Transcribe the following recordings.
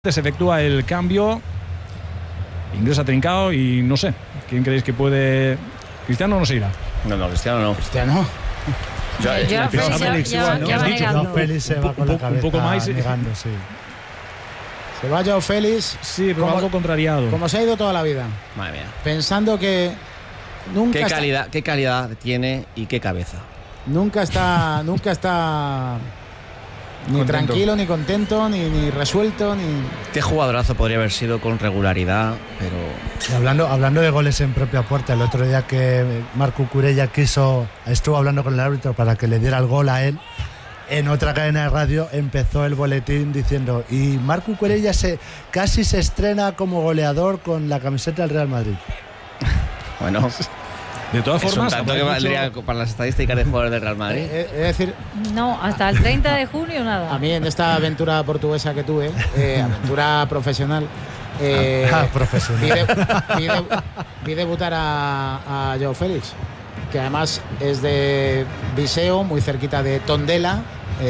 Se efectúa el cambio, ingresa Trincao y no sé, ¿quién creéis que puede? ¿Cristiano no se irá? No, Cristiano no. ¿Cristiano? Félix se va con la cabeza un poco más negando, sí. Se va Joao Félix. Sí, pero algo contrariado. Como se ha ido toda la vida. Madre mía. Pensando que nunca ¿Qué calidad tiene y qué cabeza? Nunca está ni contento, tranquilo, ni contento, ni resuelto, ni... Qué jugadorazo podría haber sido con regularidad, pero... Y hablando de goles en propia puerta, el otro día que Marco Cucurella estuvo hablando con el árbitro para que le diera el gol a él, en otra cadena de radio empezó el boletín diciendo: y Marco Cucurella casi se estrena como goleador con la camiseta del Real Madrid. Bueno... De todas formas, ¿es un tanto que valdría para las estadísticas de jugadores del Real Madrid? Es decir, no, hasta el 30 de junio nada. A mí en esta aventura portuguesa que tuve, aventura profesional, vi debutar a Joao Félix, que además es de Viseu, muy cerquita de Tondela.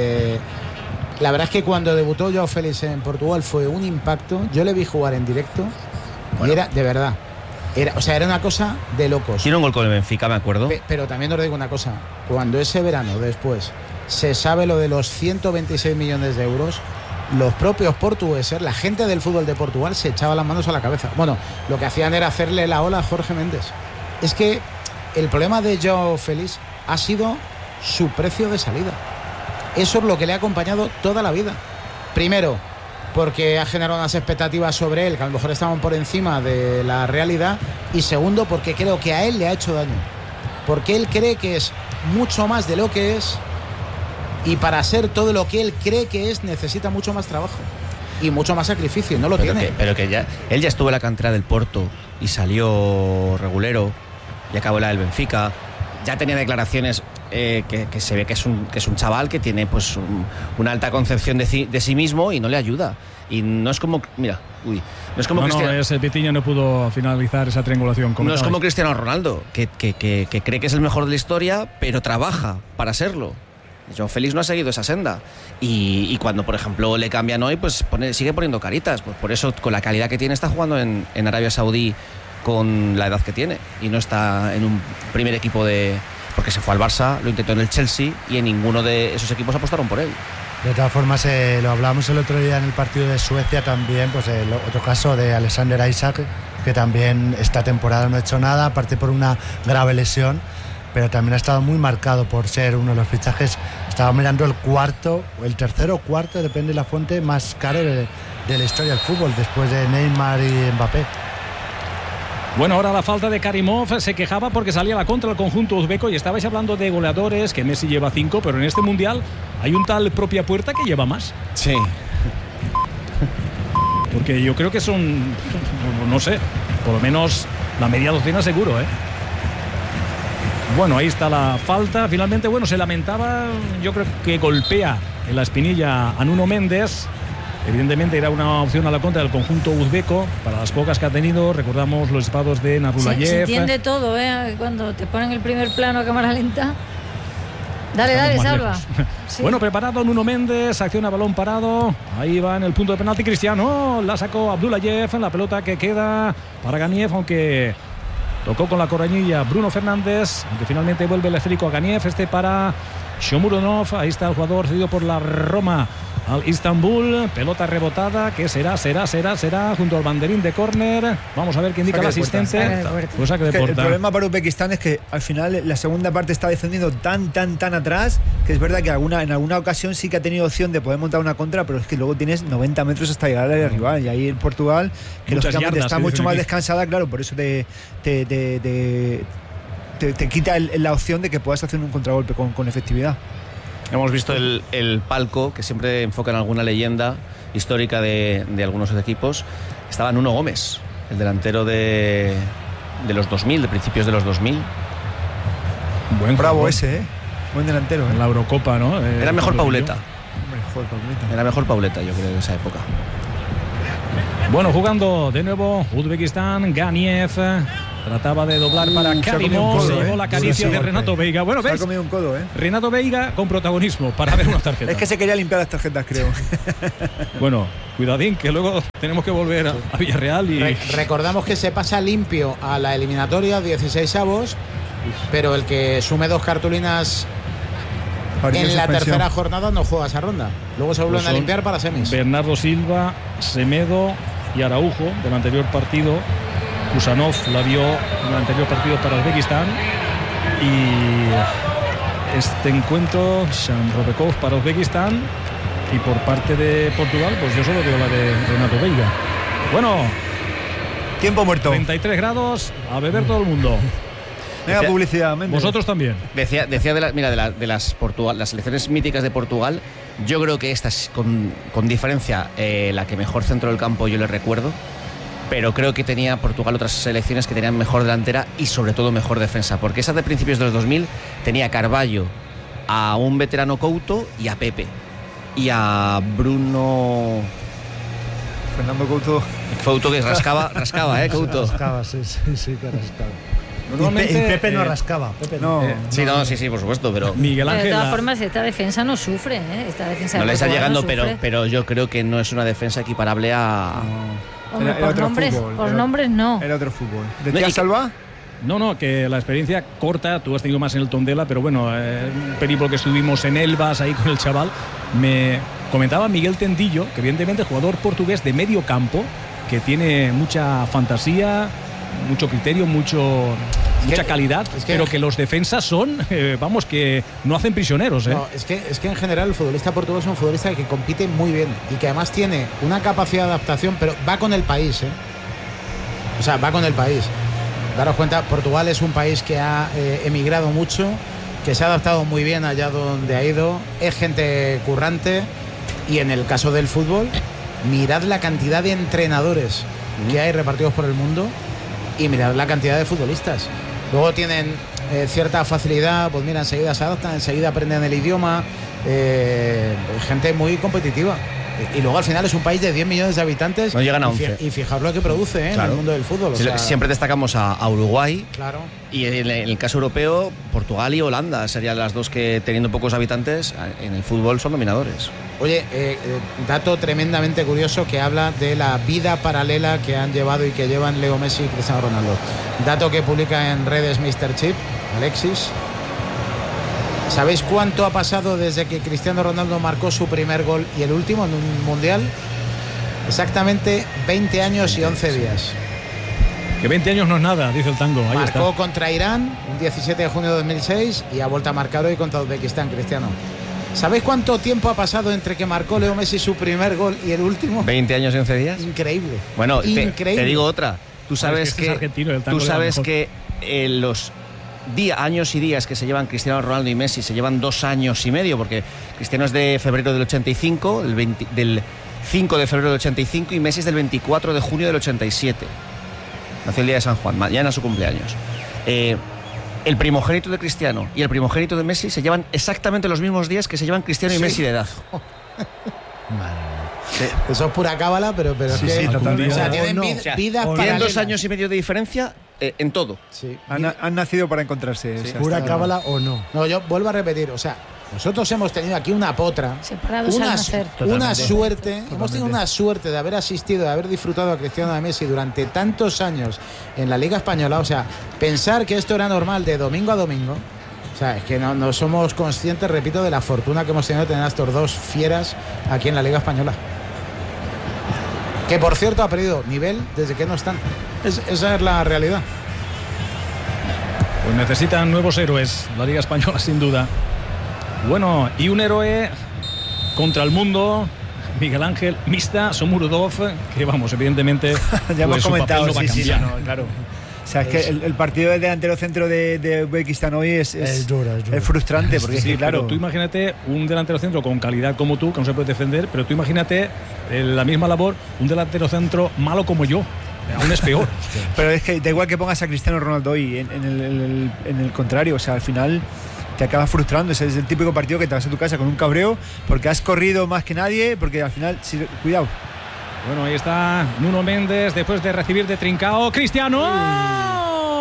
La verdad es que cuando debutó Joao Félix en Portugal fue un impacto. Yo le vi jugar en directo y era de verdad. Era una cosa de locos. Tiene un gol con el Benfica, me acuerdo. Pero también os digo una cosa: cuando ese verano después se sabe lo de los 126 millones de euros, los propios portugueses, la gente del fútbol de Portugal, se echaba las manos a la cabeza. Bueno, lo que hacían era hacerle la ola a Jorge Méndez. Es que el problema de Joao Félix ha sido su precio de salida. Eso es lo que le ha acompañado toda la vida. Primero, porque ha generado unas expectativas sobre él que a lo mejor estaban por encima de la realidad, y segundo, porque creo que a él le ha hecho daño, porque él cree que es mucho más de lo que es, y para ser todo lo que él cree que es necesita mucho más trabajo y mucho más sacrificio, no lo tiene. Pero que él ya estuvo en la cantera del Porto y salió regulero y acabó la del Benfica. Ya tenía declaraciones que se ve que es un chaval que tiene pues una alta concepción de sí mismo y no le ayuda. Y no es como, ese Pitiño no pudo finalizar esa triangulación. No es como Cristiano Ronaldo, que cree que es el mejor de la historia, pero trabaja para serlo. Joao Félix no ha seguido esa senda. Y cuando, por ejemplo, le cambian hoy, pues sigue poniendo caritas. Pues por eso, con la calidad que tiene, está jugando en Arabia Saudí con la edad que tiene. Y no está en un primer equipo porque se fue al Barça, lo intentó en el Chelsea y en ninguno de esos equipos apostaron por él. De todas formas, lo hablamos el otro día en el partido de Suecia también, pues el otro caso de Alexander Isak, que también esta temporada no ha hecho nada, aparte por una grave lesión, pero también ha estado muy marcado por ser uno de los fichajes. Estaba mirando el tercero o cuarto, depende de la fuente, más caro de la historia del fútbol, después de Neymar y Mbappé. Bueno, ahora la falta de Karimov. Se quejaba porque salía a la contra el conjunto uzbeco, y estabais hablando de goleadores, que Messi lleva 5, pero en este mundial hay un tal propia puerta que lleva más. Sí. Porque yo creo que son, no sé, por lo menos la media docena seguro, ¿eh? Bueno, ahí está la falta. Finalmente, se lamentaba, yo creo que golpea en la espinilla a Nuno Méndez. Evidentemente era una opción a la contra del conjunto uzbeco, para las pocas que ha tenido. Recordamos los disparos de Nurulayev. Se entiende todo, cuando te ponen el primer plano a cámara lenta. Dale, Salva. Sí. Bueno, preparado Nuno Méndez, acciona balón parado. Ahí va en el punto de penalti Cristiano. La sacó Abdullayev en la pelota que queda para Ganiev, aunque tocó con la coronilla Bruno Fernández, aunque finalmente vuelve el esférico a Ganiev. Para Shomurodov. Ahí está el jugador cedido por la Roma al Istanbul. Pelota rebotada, que será junto al banderín de córner. Vamos a ver qué indica el asistente. Pues saque de puerta. El problema para Uzbekistán es que al final la segunda parte está defendiendo tan atrás, que es verdad que en alguna ocasión sí que ha tenido opción de poder montar una contra, pero es que luego tienes 90 metros hasta llegar al área rival. Y ahí en Portugal, que lógicamente está mucho más descansada, claro, por eso te quita la opción de que puedas hacer un contragolpe con efectividad. Hemos visto el palco, que siempre enfoca en alguna leyenda histórica de algunos equipos. Estaba Nuno Gómez, el delantero de los 2000, de principios de los 2000. Buen bravo ese, buen delantero. En la Eurocopa, ¿no? Era mejor Pauleta. Era mejor Pauleta, yo creo, en esa época. Bueno, jugando de nuevo Uzbekistán, Ganiev. Trataba de doblar para Karimo, se llevó la caricia de Renato Veiga. Bueno, Se ha ¿ves? comido un codo, Renato Veiga con protagonismo para ver una tarjeta. Es que se quería limpiar las tarjetas, creo. Bueno, cuidadín, que luego tenemos que volver a Villarreal y... Recordamos que se pasa limpio a la eliminatoria, 16avos, pero el que sume 2 cartulinas en la tercera jornada no juega esa ronda. Luego se vuelven a limpiar para semis. Bernardo Silva, Semedo y Araujo del anterior partido. Kusanov la vio en el anterior partido para Uzbekistán. Y este encuentro, Shanrobekov para Uzbekistán. Y por parte de Portugal, pues yo solo veo la de Renato Veiga. Bueno, tiempo muerto. 33 grados, a beber todo el mundo. Venga, publicidad. Vosotros también. Decía de las selecciones míticas de Portugal, yo creo que esta es con diferencia la que mejor centro del campo yo le recuerdo, pero creo que tenía Portugal otras selecciones que tenían mejor delantera y sobre todo mejor defensa, porque esa de principios de los 2000 tenía a Carvalho, a un veterano Couto y a Pepe y a Bruno Fernando Couto que rascaba Couto. Rascaba, sí, que rascaba. Normalmente, y Pepe no rascaba. Pepe no. Sí, por supuesto, pero Miguel Ángel, de todas formas, esta defensa no sufre, ¿eh? Esta defensa no le está llegando, no pero yo creo que no es una defensa equiparable a... Hombre, por nombres no. Era otro fútbol. ¿Decías, Salva? No, que la experiencia corta, tú has tenido más en el Tondela, pero bueno, un periplo que estuvimos en Elvas ahí con el chaval, me comentaba Miguel Tendillo, que evidentemente jugador portugués de medio campo, que tiene mucha fantasía, mucho criterio, mucha calidad, pero que los defensas son, vamos, que no hacen prisioneros. No, es que en general el futbolista portugués es un futbolista que compite muy bien y que además tiene una capacidad de adaptación, pero va con el país, O sea, va con el país. Daros cuenta, Portugal es un país que ha emigrado mucho, que se ha adaptado muy bien allá donde ha ido, es gente currante, y en el caso del fútbol, mirad la cantidad de entrenadores que hay repartidos por el mundo y mirad la cantidad de futbolistas. Luego tienen cierta facilidad, pues mira, enseguida se adaptan, enseguida aprenden el idioma, gente muy competitiva. Y luego al final es un país de 10 millones de habitantes. No llegan a 11. Y fijaos lo que produce en el mundo del fútbol. Siempre destacamos a Uruguay. Claro. Y en el caso europeo, Portugal y Holanda serían las dos que, teniendo pocos habitantes, en el fútbol son dominadores. Oye, dato tremendamente curioso que habla de la vida paralela que han llevado y que llevan Leo Messi y Cristiano Ronaldo. Dato que publica en redes Mr. Chip, Alexis. ¿Sabéis cuánto ha pasado desde que Cristiano Ronaldo marcó su primer gol y el último en un mundial? Exactamente 20 años y 11 días. Que 20 años no es nada, dice el tango. Ahí marcó está. Contra Irán un 17 de junio de 2006 y ha vuelto a marcar hoy contra Uzbekistán, Cristiano. ¿Sabéis cuánto tiempo ha pasado entre que marcó Leo Messi su primer gol y el último? 20 años y 11 días. Increíble. Bueno, increíble. Te digo otra. Tú sabes que los años y días que se llevan Cristiano Ronaldo y Messi se llevan 2 años y medio, porque Cristiano es de febrero del 85, del 5 de febrero del 85, y Messi es del 24 de junio del 87. Nació el día de San Juan, mañana su cumpleaños. El primogénito de Cristiano y el primogénito de Messi se llevan exactamente los mismos días que se llevan Cristiano y Messi de edad. Eso es pura cábala, pero sí, es que totalmente. O sea, tienen vidas paralelas. Tienen 2 años y medio de diferencia en todo. Sí. Han nacido para encontrarse. Sí. ¿Pura cábala o no? No, yo vuelvo a repetir, o sea, nosotros hemos tenido aquí una potra, separados al nacer. Una suerte, hemos tenido una suerte de haber asistido, de haber disfrutado a Cristiano y Messi durante tantos años en la Liga Española. O sea, pensar que esto era normal de domingo a domingo, o sea, es que no somos conscientes, repito, de la fortuna que hemos tenido de tener a estos dos fieras aquí en la Liga Española. Que por cierto ha perdido nivel desde que no están. Esa es la realidad. Pues necesitan nuevos héroes, la Liga Española sin duda. Bueno, y un héroe contra el mundo, Miguel Ángel Mista Shomurodov, que vamos, evidentemente ya hemos comentado, no va a cambiar. Claro. O sea, es que el partido del delantero centro de Uzbekistán hoy es duro. Es frustrante, porque sí, es que, claro. Pero tú imagínate un delantero centro con calidad como tú, que no se puede defender, pero tú imagínate la misma labor, un delantero centro malo como yo. Aún es peor. Pero es que da igual que pongas a Cristiano Ronaldo hoy en el contrario, o sea, al final te acabas frustrando. Ese es el típico partido que te vas a tu casa con un cabreo porque has corrido más que nadie, porque al final, cuidado. Bueno, ahí está Nuno Méndez después de recibir de Trincao. ¡Cristiano!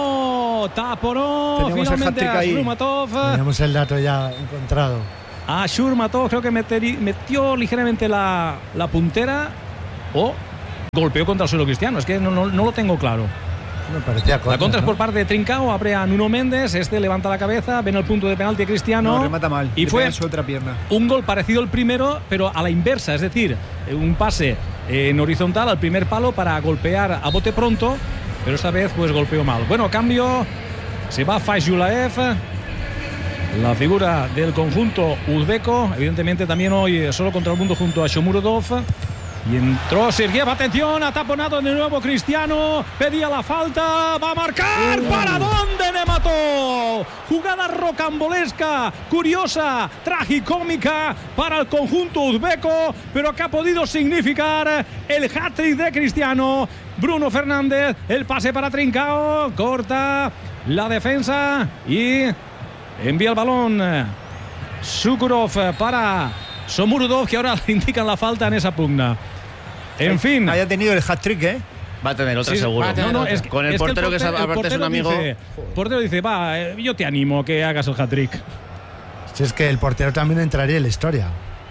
taponó Teníamos el finalmente hat-trick a ahí. Shurmatov. Tenemos el dato ya encontrado. A Shurmatov creo que metió ligeramente la puntera o golpeó contra el suelo Cristiano. Es que no lo tengo claro. Me parecía La contra es por parte de Trincao, abre a Nuno Méndez, levanta la cabeza, ven el punto de penalti a Cristiano. No, remata mal. Y Le fue pega en su otra pierna. un gol parecido al primero, pero a la inversa, es decir, un pase en horizontal al primer palo para golpear a bote pronto, pero esta vez pues golpeó mal. Bueno, cambio, se va Faiz-Yulaev, la figura del conjunto uzbeco, evidentemente también hoy solo contra el mundo junto a Shomurodov. Y entró Sergiev, atención, ha taponado de nuevo Cristiano, pedía la falta, va a marcar, ¿para dónde Nematov? Jugada rocambolesca, curiosa, tragicómica para el conjunto uzbeco, pero que ha podido significar el hat-trick de Cristiano. Bruno Fernández, el pase para Trincao, corta la defensa y envía el balón Sukurov para Shomurodov, que ahora le indican la falta en esa pugna. En fin. Haya tenido el hat-trick, ¿eh? Va a tener otra, Sí, seguro. va a tener otra. Con el portero que aparte es un amigo. El portero dice, va, yo te animo a que hagas el hat-trick. Si es que el portero también entraría en la historia.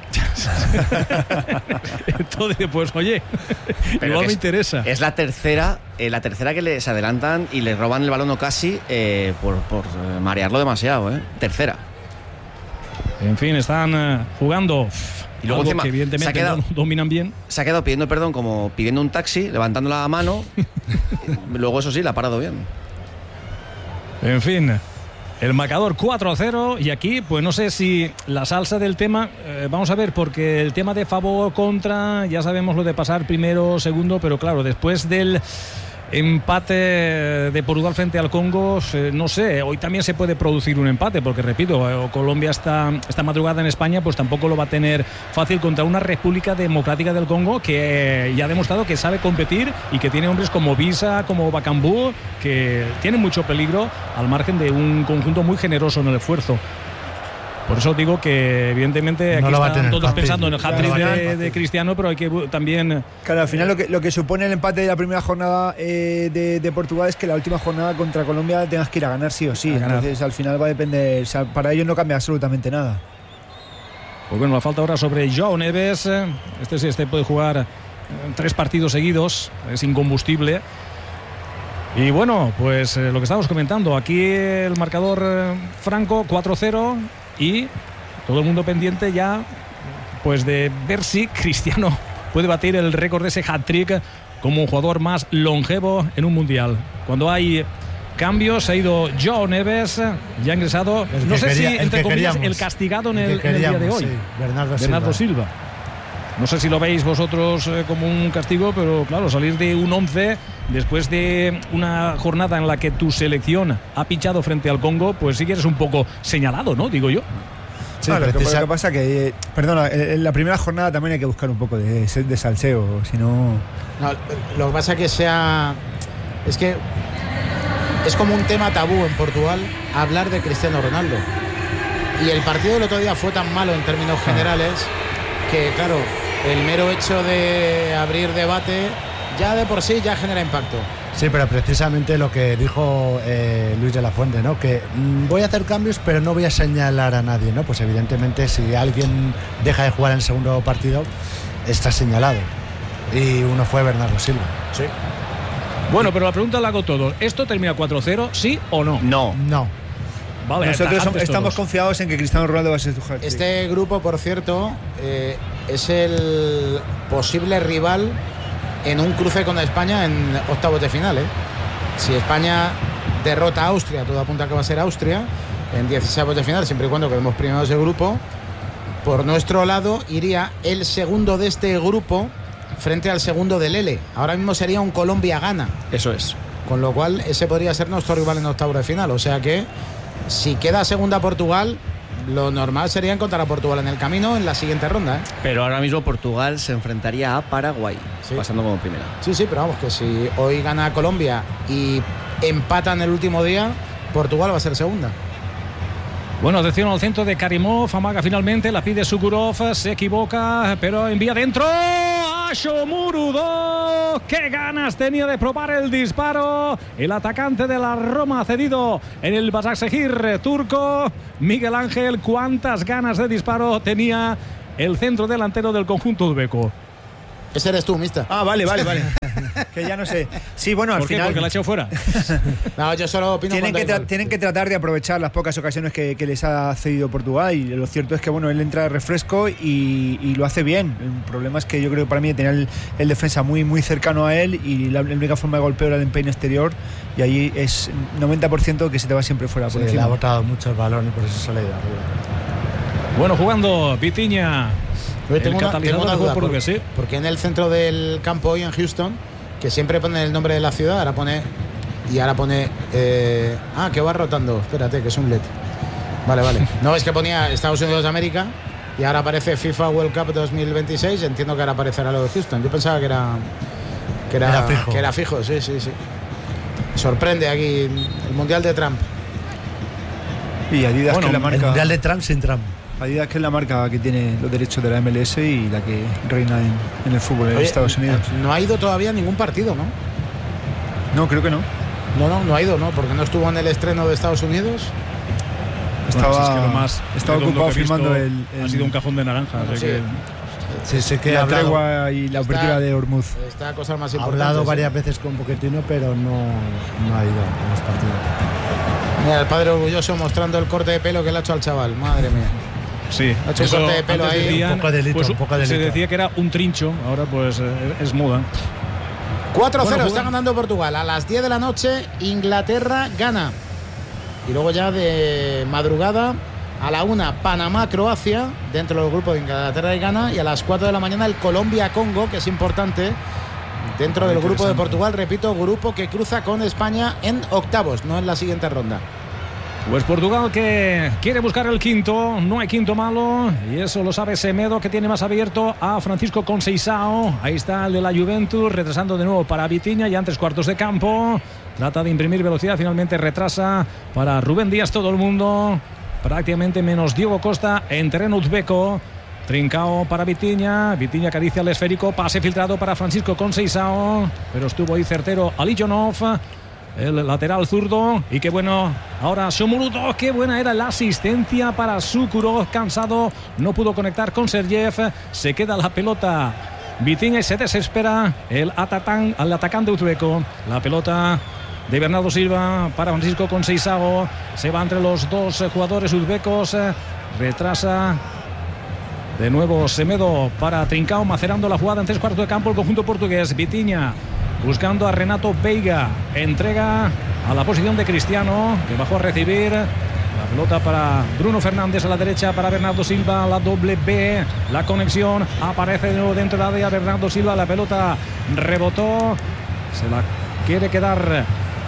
Entonces, pues oye, Pero igual que me interesa. Es la tercera que se adelantan y le roban el balón casi por marearlo demasiado, ¿eh? Tercera. En fin, están jugando. Y luego algo encima que evidentemente no dominan bien. Se ha quedado pidiendo perdón, como pidiendo un taxi, levantando la mano. Luego, eso sí, la ha parado bien. En fin, el marcador 4-0 y aquí pues no sé si la salsa del tema, vamos a ver, porque el tema de favor contra, ya sabemos lo de pasar primero, segundo, pero claro, después del empate de Portugal frente al Congo, no sé, hoy también se puede producir un empate, porque repito, Colombia esta madrugada en España pues tampoco lo va a tener fácil contra una República Democrática del Congo que ya ha demostrado que sabe competir y que tiene hombres como Visa, como Bakambu, que tienen mucho peligro al margen de un conjunto muy generoso en el esfuerzo. Por eso digo que evidentemente aquí No están todos fácil. pensando en el hat-trick Claro, de Cristiano, pero hay que también... Claro, al final lo que supone el empate de la primera jornada de Portugal es que la última jornada contra Colombia tengas que ir a ganar sí o sí. A ganar. Entonces al final va a depender, o sea, para ellos no cambia absolutamente nada. Pues bueno, la falta ahora sobre Joao Neves. Este puede jugar 3 partidos seguidos, es incombustible. Y bueno, pues lo que estábamos comentando, aquí el marcador franco 4-0 y todo el mundo pendiente ya pues de ver si Cristiano puede batir el récord de ese hat-trick como un jugador más longevo en un mundial. Cuando hay cambios, ha ido Joao Neves, ya ha ingresado, no sé si entre comillas el castigado en el día de hoy, sí, Bernardo Silva. No sé si lo veis vosotros como un castigo, pero claro, salir de un 11 después de una jornada en la que tu selección ha pinchado frente al Congo, pues sí que eres un poco señalado, ¿no? Digo yo. Sí, Lo que pasa que, perdona, en la primera jornada también hay que buscar un poco de salseo, si no... No, lo que pasa es que es como un tema tabú en Portugal hablar de Cristiano Ronaldo. Y el partido del otro día fue tan malo en términos generales que, claro, el mero hecho de abrir debate ya de por sí ya genera impacto. Sí, pero precisamente lo que dijo Luis de la Fuente, ¿no? Que voy a hacer cambios, pero no voy a señalar a nadie, ¿no? Pues evidentemente si alguien deja de jugar en el segundo partido, está señalado. Y uno fue Bernardo Silva. Sí. Bueno, pero la pregunta la hago todo. ¿Esto termina 4-0, sí o no? No. Vale, Nosotros tajantes estamos todos. confiados en que Cristiano Ronaldo va a ser tu hat-trick. Este grupo, por cierto, es el posible rival en un cruce con España en octavos de final. Si España derrota a Austria, todo apunta a que va a ser Austria, en 16avos de final, siempre y cuando quedemos primeros de grupo, por nuestro lado iría el segundo de este grupo frente al segundo del L. Ahora mismo sería un Colombia-Ghana. Eso es. Con lo cual ese podría ser nuestro rival en octavos de final. O sea que si queda segunda Portugal, lo normal sería encontrar a Portugal en el camino en la siguiente ronda. Pero ahora mismo Portugal se enfrentaría a Paraguay, Sí. pasando como primera. Sí, pero vamos, que si hoy gana Colombia y empatan el último día, Portugal va a ser segunda. Bueno, atención al centro de Karimov, amaga finalmente, la pide Sukurov, se equivoca, pero envía dentro a Shomurodov, qué ganas tenía de probar el disparo. El atacante de la Roma cedido en el Başakşehir turco. Miguel Ángel, cuántas ganas de disparo tenía el centro delantero del conjunto uzbeco. Ese eres tú, mister. Ah, vale. Que ya no sé. Sí, bueno, al ¿Por qué? final. Porque la ha echado fuera. No, yo solo opino Tienen que tratar de aprovechar las pocas ocasiones que les ha cedido Portugal, y lo cierto es que bueno, él entra de refresco y lo hace bien. El problema es que yo creo que para mí tenía el defensa muy cercano a él, y la única forma de golpeo era el empeine exterior, y ahí es 90% que se te va siempre fuera. Por Sí, encima. le ha botado mucho el balón y por eso se le ha ido arriba. Bueno, jugando Vitinha. Yo tengo El una catalizador del duda, juego portugués, sí. porque en el centro del campo hoy en Houston, que siempre pone el nombre de la ciudad, ahora pone que va rotando, espérate, que es un LED. Vale. No, es que ponía Estados Unidos de América y ahora aparece FIFA World Cup 2026, entiendo que ahora aparecerá lo de Houston. Yo pensaba que era fijo. Que era fijo, sí. Sorprende aquí el Mundial de Trump. Y Adidas, Bueno, que es la El marca. Mundial de Trump sin Trump. Adidas, que es la marca que tiene los derechos de la MLS y la que reina en el fútbol en Oye, Estados Unidos. No ha ido todavía a ningún partido, ¿no? No, creo que no. No ha ido, ¿no? Porque no estuvo en el estreno de Estados Unidos. Bueno, si es que lo más estaba redondo ocupado que he visto filmando el ha sido un cajón de naranja. Bueno, así sí. que Sí que la ha hablado, tregua y la apertura de Hormuz. Esta cosa más ha importante. hablado sí. varias veces con Pochettino, pero no ha ido a los partidos. Mira, el padre orgulloso mostrando el corte de pelo que le ha hecho al chaval. Madre mía. sí, Ha hecho un eso corte de pelo antes ahí, decían, un poco delito, pues, un poco se delito. decía que era un trincho, ahora pues es moda. 4-0 Bueno, está ganando Portugal. A las 10 de la noche Inglaterra gana. Y luego ya de madrugada a la 1 Panamá-Croacia dentro del grupo de Inglaterra y Ghana. Y a las 4 de la mañana el Colombia-Congo, que es importante dentro del grupo de Portugal. Repito, grupo que cruza con España en octavos, no en la siguiente ronda. Pues Portugal que quiere buscar el quinto, no hay quinto malo, y eso lo sabe Semedo, que tiene más abierto a Francisco Conceição. Ahí está el de la Juventus, retrasando de nuevo para Vitinha, ya en 3/4 de campo. Trata de imprimir velocidad, finalmente retrasa para Rubén Díaz todo el mundo, prácticamente menos Diego Costa en terreno uzbeco. Trincao para Vitinha acaricia el esférico, pase filtrado para Francisco Conceição, pero estuvo ahí certero Alijonov, el lateral zurdo. Y qué bueno ahora Shomurodov, qué buena era la asistencia para Sukurov, cansado, no pudo conectar con Sergev, se queda la pelota Vitinha y se desespera el atacante uzbeco. La pelota de Bernardo Silva para Francisco Conceição, se va entre los dos jugadores uzbecos, retrasa de nuevo Semedo para Trincao, macerando la jugada en 3/4 de campo el conjunto portugués. Vitinha buscando a Renato Veiga, entrega a la posición de Cristiano, que bajó a recibir la pelota para Bruno Fernández, a la derecha para Bernardo Silva, la doble B, la conexión, aparece de nuevo dentro del área Bernardo Silva, la pelota rebotó, se la quiere quedar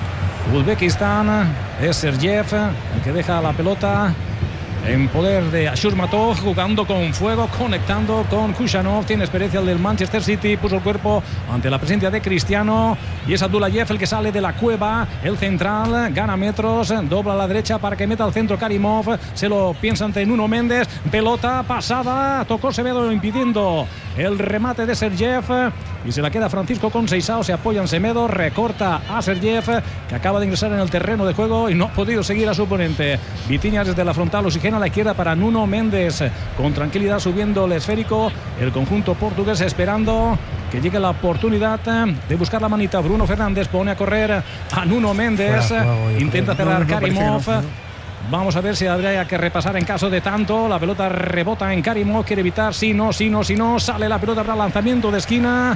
Uzbekistán, es Sergev el que deja la pelota en poder de Ashurmatov, jugando con fuego, conectando con Kushanov. Tiene experiencia el del Manchester City, puso el cuerpo ante la presencia de Cristiano, y es Abdullayev el que sale de la cueva, el central, gana metros, dobla a la derecha para que meta al centro Karimov, se lo piensa ante Nuno Méndez, pelota pasada, tocó Semedo impidiendo el remate de Sergev, y se la queda Francisco Conceição, se apoya en Semedo, recorta a Sergev, que acaba de ingresar en el terreno de juego y no ha podido seguir a su oponente. Vitinha desde la frontal, oxigena a la izquierda para Nuno Méndez, con tranquilidad subiendo el esférico, el conjunto portugués esperando que llegue la oportunidad de buscar la manita. Bruno Fernández pone a correr a Nuno Méndez, intenta cerrar Karimov. Vamos a ver si habría que repasar en caso de tanto. La pelota rebota en Karimov, quiere evitar, si no, sale la pelota para lanzamiento de esquina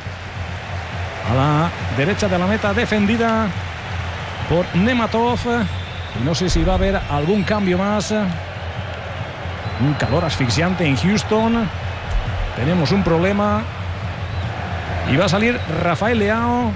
a la derecha de la meta, defendida por Nematov, y no sé si va a haber algún cambio más. Un calor asfixiante en Houston, tenemos un problema, y va a salir Rafael Leao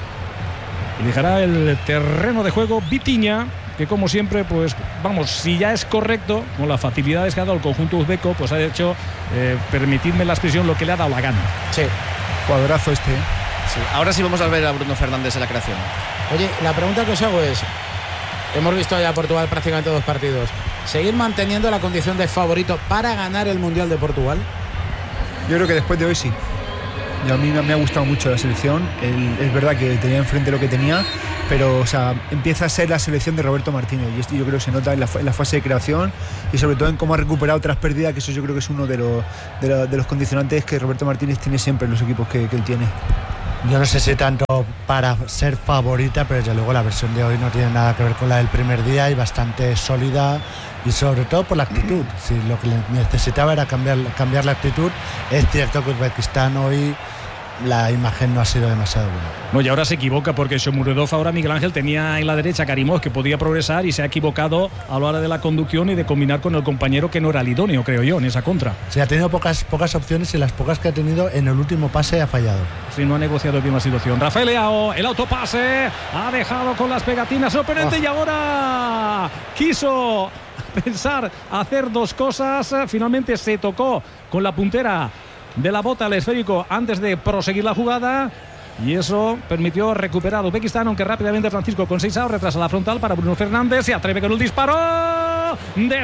y dejará el terreno de juego Vitinha, que como siempre, pues vamos, si ya es correcto, con las facilidades que ha dado el conjunto uzbeco, pues ha hecho, permitidme la expresión, lo que le ha dado la gana. Sí. Jugadorazo este. Sí, ahora sí vamos a ver a Bruno Fernández en la creación. Oye, la pregunta que os hago es, hemos visto ya a Portugal prácticamente 2 partidos, ¿seguir manteniendo la condición de favorito para ganar el Mundial de Portugal? Yo creo que después de hoy sí. A mí me ha gustado mucho la selección. Es verdad que tenía enfrente lo que tenía, pero o sea, empieza a ser la selección de Roberto Martínez, y esto yo creo que se nota en la fase de creación y sobre todo en cómo ha recuperado tras pérdidas, que eso yo creo que es uno de los condicionantes que Roberto Martínez tiene siempre en los equipos que él tiene. Yo no sé si tanto para ser favorita, pero desde luego la versión de hoy no tiene nada que ver con la del primer día y bastante sólida, y sobre todo por la actitud. Si lo que necesitaba era cambiar la actitud, es cierto que Uzbekistán hoy la imagen no ha sido demasiado buena. No, y ahora se equivoca porque Shomurodov, ahora Miguel Ángel tenía en la derecha a Karimov, que podía progresar, y se ha equivocado a la hora de la conducción y de combinar con el compañero que no era el idóneo, creo yo, en esa contra. Sí, ha tenido pocas opciones, y las pocas que ha tenido en el último pase ha fallado. Sí, no ha negociado bien la situación. Rafael Leao, el autopase, ha dejado con las pegatinas sorprendente, y ahora quiso pensar hacer dos cosas. Finalmente se tocó con la puntera de la bota al esférico antes de proseguir la jugada, y eso permitió recuperar a Uzbekistán, aunque rápidamente Francisco Conceição retrasa la frontal para Bruno Fernández, se atreve con el disparo,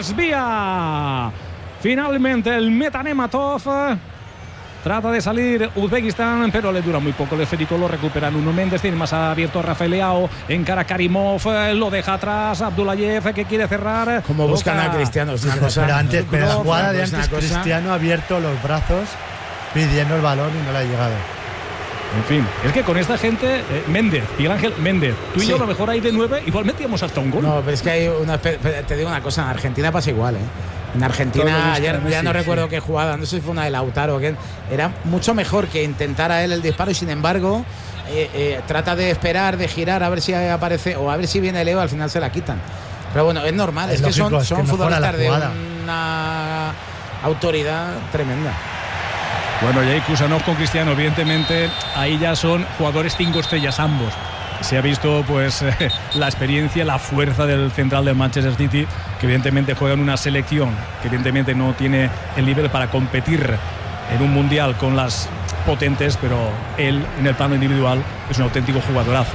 desvía finalmente el Metanematov. Trata de salir Uzbekistán, pero le dura muy poco el esférico, lo recupera Nuno Méndez, tiene más abierto a Rafael Leao, encara a Karimov, lo deja atrás Abdullayev, que quiere cerrar. Como buscan a Cristiano, es una cosa. Pero la jugada de antes, Cristiano ha abierto los brazos pidiendo el balón y no le ha llegado. En fin, es que con esta gente, Méndez, Miguel Ángel Méndez, tú y yo a lo mejor ahí de 9 igual metíamos hasta un gol. No, pero es que hay te digo una cosa, en Argentina pasa igual, En Argentina, ayer ya no recuerdo qué jugada, no sé si fue una de Lautaro, que era mucho mejor que intentara él el disparo, y sin embargo trata de esperar, de girar a ver si aparece o a ver si viene Leo, al final se la quitan. Pero bueno, es normal, es lógico, que son futbolistas de una autoridad tremenda. Bueno, y ahí Kusanov con Cristiano, evidentemente ahí ya son jugadores 5 estrellas ambos. Se ha visto pues la experiencia, la fuerza del central del Manchester City, que evidentemente juega en una selección que evidentemente no tiene el nivel para competir en un mundial con las potentes, pero él en el plano individual es un auténtico jugadorazo.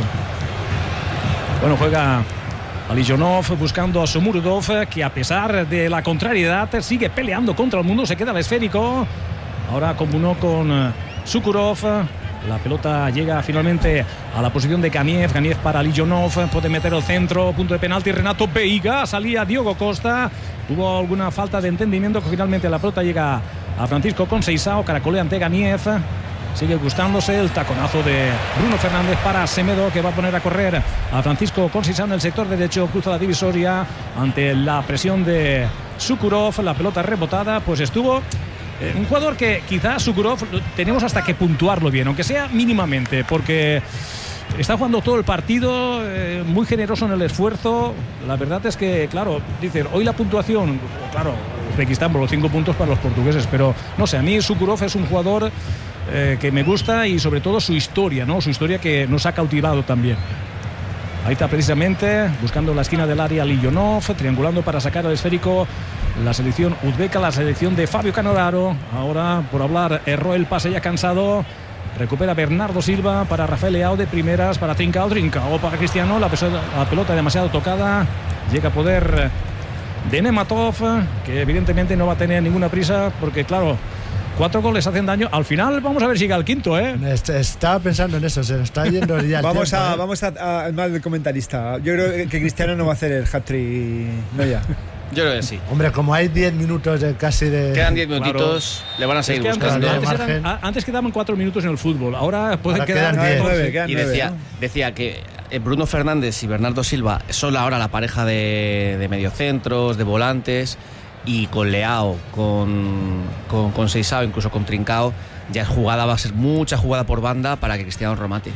Bueno, juega Alijonov buscando a Shomurodov, que a pesar de la contrariedad sigue peleando contra el mundo, se queda el esférico. Ahora combinó con Sukurov. La pelota llega finalmente a la posición de Ganiev. Ganiev para Alijonov, puede meter el centro, punto de penalti Renato Veiga, salía Diogo Costa, tuvo alguna falta de entendimiento, que finalmente la pelota llega a Francisco Conceição, caracolea ante Ganiev, sigue gustándose el taconazo de Bruno Fernández para Semedo, que va a poner a correr a Francisco Conceição en el sector derecho, cruza la divisoria ante la presión de Sukurov, la pelota rebotada, pues estuvo un jugador que quizás Sukurov tenemos hasta que puntuarlo bien, aunque sea mínimamente, porque está jugando todo el partido, muy generoso en el esfuerzo. La verdad es que, claro, dicen, hoy la puntuación, claro, Uzbekistán por los 5 puntos para los portugueses, pero no sé, a mí Sukurov es un jugador que me gusta, y sobre todo su historia, ¿no? Su historia que nos ha cautivado también. Ahí está precisamente, buscando la esquina del área Alijonov, triangulando para sacar el esférico la selección uzbeca, la selección de Fabio Cannavaro. Ahora, por hablar, erró el pase ya cansado. Recupera Bernardo Silva para Rafael Leao de primeras, para Trincao para Cristiano, la pelota demasiado tocada. Llega a poder de Nematov, que evidentemente no va a tener ninguna prisa, porque claro, 4 goles hacen daño. Al final vamos a ver si llega el quinto, Estaba pensando en eso, se nos está yendo ya el vamos tiempo, vamos al mal del comentarista. Yo creo que Cristiano no va a hacer el hat-trick, no ya. Yo creo que sí. Hombre, como hay 10 minutos casi de... Quedan 10 minutitos, le van a seguir buscando. Antes quedaban 4 minutos en el fútbol, ahora pueden quedar 9. Y decía que Bruno Fernández y Bernardo Silva son ahora la pareja de mediocentros, de volantes, y con Leao, con Conceição, incluso con Trincao, ya va a ser mucha jugada por banda para que Cristiano remate.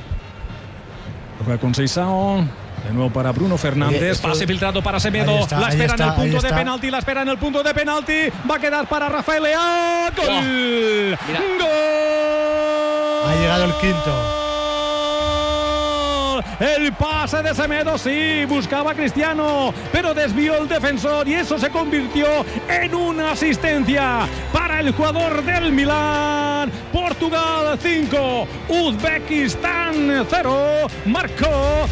Conceição, de nuevo para Bruno Fernández, pase filtrado para Semedo, la espera en el punto de penalti, va a quedar para Rafael Leao, ¡gol! ¡Gol! Ha llegado el quinto. El pase de Semedo, sí, buscaba a Cristiano, pero desvió el defensor, y eso se convirtió en una asistencia para el jugador del Milán. Portugal 5, Uzbekistán 0, marcó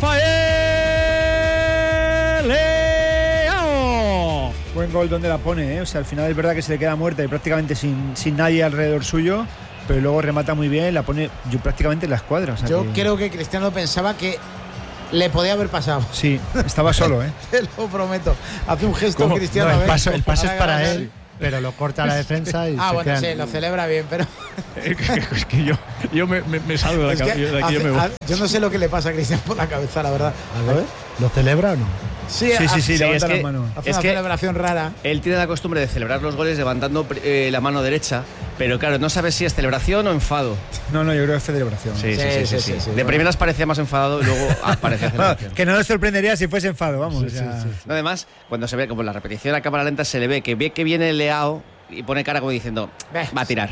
Rafael Leao. Buen gol donde la pone, O sea, al final es verdad que se le queda muerta y prácticamente sin nadie alrededor suyo. pero luego remata muy bien, la pone yo prácticamente en la escuadra. O sea Yo creo que Cristiano pensaba que le podía haber pasado. Sí, estaba solo, ¿eh? Te lo prometo. Hace un gesto Cristiano. No, el pase es para ganar. él, pero lo corta la defensa y Bueno, quedan. sí, lo celebra bien, pero Es que yo me salgo de es aquí, que de aquí yo me voy. yo no sé lo que le pasa a Cristiano por la cabeza, la verdad. A ver. ¿Lo celebra o no? Sí, Sí, levanta es que- las manos. Hace Es una que- celebración rara. Él tiene la costumbre de celebrar los goles levantando la mano derecha, pero claro, no sabes si es celebración o enfado. No, yo creo que es celebración. Sí. De primeras parecía más enfadado y luego parecía Bueno, celebración. que no nos sorprendería si fuese enfado, vamos. o sea, No, además, cuando se ve como la repetición a cámara lenta, se le ve que viene Leao y pone cara como diciendo, va a tirar.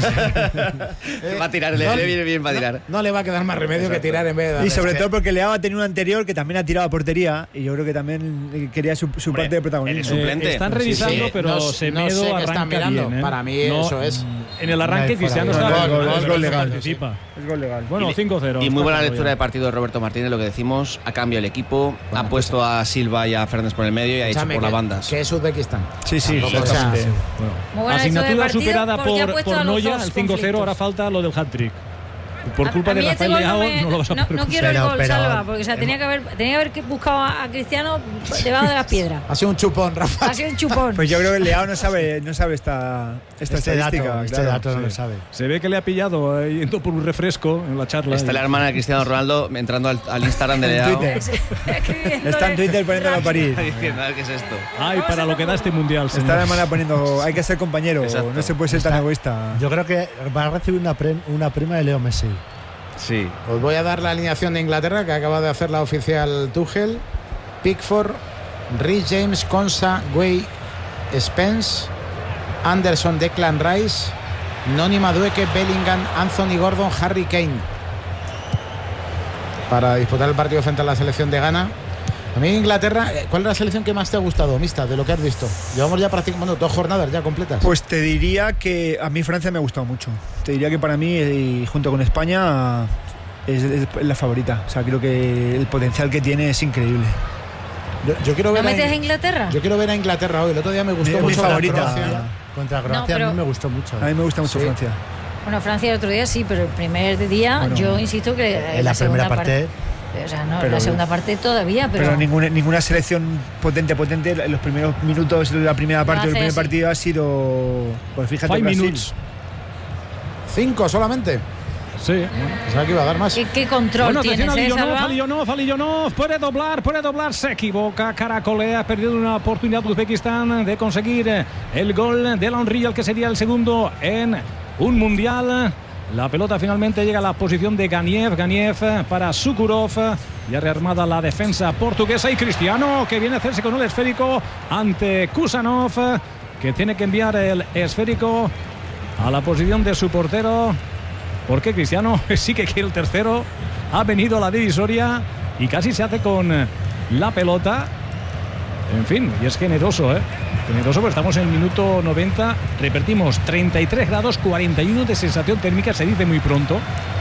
Va a tirar, le viene bien para tirar. No le va a quedar más remedio que tirar en vez de darle. Y sobre Es que- todo porque Leao ha tenido un anterior que también ha tirado a portería y yo creo que también quería su parte de protagonismo. eres suplente. Están revisando, Sí, pero no sé Semedo qué están arranca mirando. bien. Para mí eso es. En el arranque No hay Cristiano fuera está de gol, es gol legal, participa. Es gol legal. Bueno, 5-0. Y muy buena está lectura claro de partido de Roberto Martínez, lo que decimos, ha cambiado el equipo, ha puesto a Silva y a Fernández por el medio y ha hecho Escúchame, por las que- bandas. Que es Uzbekistán. Sí, Tampoco, o sea, exactamente. ya. Bueno, Muy buena asignatura lectura de partido superada porque ha puesto a por los Noya, dos el 5-0, conflictos. ahora falta lo del hat-trick. Por culpa A de mí este Rafael gol Leao no lo vas a poder no quiero el Pero- gol, pero- Salva, porque o sea, tenía que haber buscado a Cristiano debajo de las piedras. Ha sido un chupón, Rafa. Ha sido un chupón. Pues yo creo que el Leao no sabe esta Este estadística. dato no sí. lo sabe. Se ve que le ha pillado yendo por un refresco en la charla. Está la hermana de Cristiano Ronaldo entrando al Instagram de En Leao. Twitter. Escribiéndole Está en Twitter poniéndolo a París. Diciendo, a ver qué es esto. Ay, para lo que da este mundial, Está la señor. hermana poniendo, hay que ser compañero, Exacto. no se puede ser tan egoísta. Yo creo que va a recibir una prima de Leo Messi. Sí. Os voy a dar la alineación de Inglaterra que acaba de hacer la oficial Tuchel. Pickford, Reece James, Konsa, Gueye, Spence, Anderson, Declan Rice, Noni Madueke, Bellingham, Anthony Gordon, Harry Kane. Para disputar el partido frente a la selección de Ghana. A mí Inglaterra, ¿cuál es la selección que más te ha gustado, Mista, de lo que has visto? Llevamos ya prácticamente 2 jornadas ya completas. Pues te diría que a mí Francia me ha gustado mucho. Te diría que para mí, y junto con España, es la favorita. O sea, creo que el potencial que tiene es increíble. Yo quiero ¿No ver metes a Inglaterra? Yo quiero ver a Inglaterra hoy. El otro día me gustó Mi mucho la favorita. Croacia. Contra Croacia pero- a mí me gustó mucho. A mí me gusta mucho Sí. Francia. Bueno, Francia el otro día sí, pero el primer día Bueno, yo insisto que En la primera parte, o sea, no, pero- la segunda parte todavía, Pero ninguna selección potente en los primeros minutos de la primera parte del hace primer así. partido ha sido, pues fíjate, 5 Brasil. minutos. 5 solamente. Sí. Pensaba que iba a dar más. ¿Qué control Bueno, tienes, atención a Salva? Aliyonov, puede doblar, se equivoca, caracolea, ha perdido una oportunidad Uzbekistán de conseguir el gol de Unreal, que sería el segundo en un mundial. La pelota finalmente llega a la posición de Ganiev para Sukurov. Ya rearmada la defensa portuguesa y Cristiano, que viene a hacerse con el esférico ante Kusanov, que tiene que enviar el esférico a la posición de su portero, porque Cristiano sí que quiere el tercero. Ha venido a la divisoria y casi se hace con la pelota. En fin, y es generoso, ¿eh? Generoso, porque estamos en el minuto 90. Repetimos, 33 grados, 41 de sensación térmica, se dice muy pronto.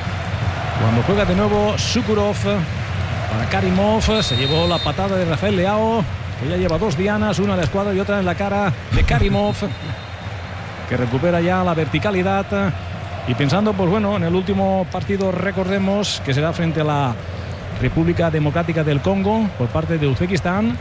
Cuando juega de nuevo Sukurov para Karimov, se llevó la patada de Rafael Leao, que ya lleva 2 dianas, una en la escuadra y otra en la cara de Karimov, que recupera ya la verticalidad. Y pensando, pues bueno, en el último partido, recordemos que será frente a la República Democrática del Congo por parte de Uzbekistán,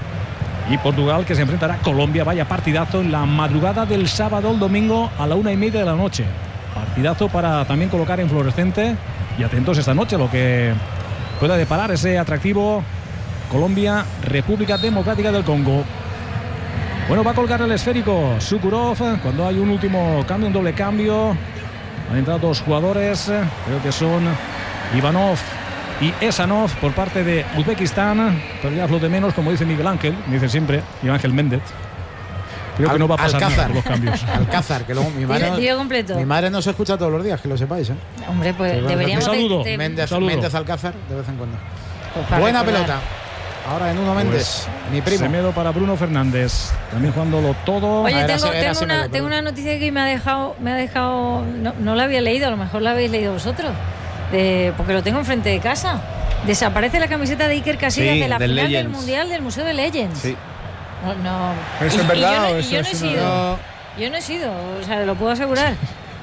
y Portugal, que se enfrentará a Colombia. Vaya partidazo en la madrugada del sábado al domingo a la 1:30 de la noche. Partidazo para también colocar en fluorescente, y atentos esta noche lo que pueda deparar ese atractivo Colombia, República Democrática del Congo. Bueno, va a colgar el esférico Sukurov cuando hay un último cambio, un doble cambio. Han entrado 2 jugadores, creo que son Ivanov y Esanov por parte de Uzbekistán, pero ya es lo de menos, como dice Miguel Ángel, me dice siempre, Miguel Ángel Méndez. Creo que no va a pasar nada por los cambios. Alcázar, que luego mi Dilo completo. madre no se escucha todos los días, que lo sepáis, ¿eh? Hombre, pues Sí, bueno, deberíamos... un saludo. Méndez, saludo. Méndez Alcázar, de vez en cuando. pues para Buena recordar. pelota. Ahora en uno Méndez, mi primo. Semedo para Bruno Fernández, también jugándolo todo. Oye, Era tengo Semedo, una noticia que me ha dejado no la había leído, a lo mejor la habéis leído vosotros, porque lo tengo enfrente de casa. Desaparece la camiseta de Iker Casillas Sí, de la del final del Legends. Mundial del Museo de Legends. Sí. No. ¿Eso es verdad o eso yo no es he una- sido. Yo no he sido, o sea, lo puedo asegurar.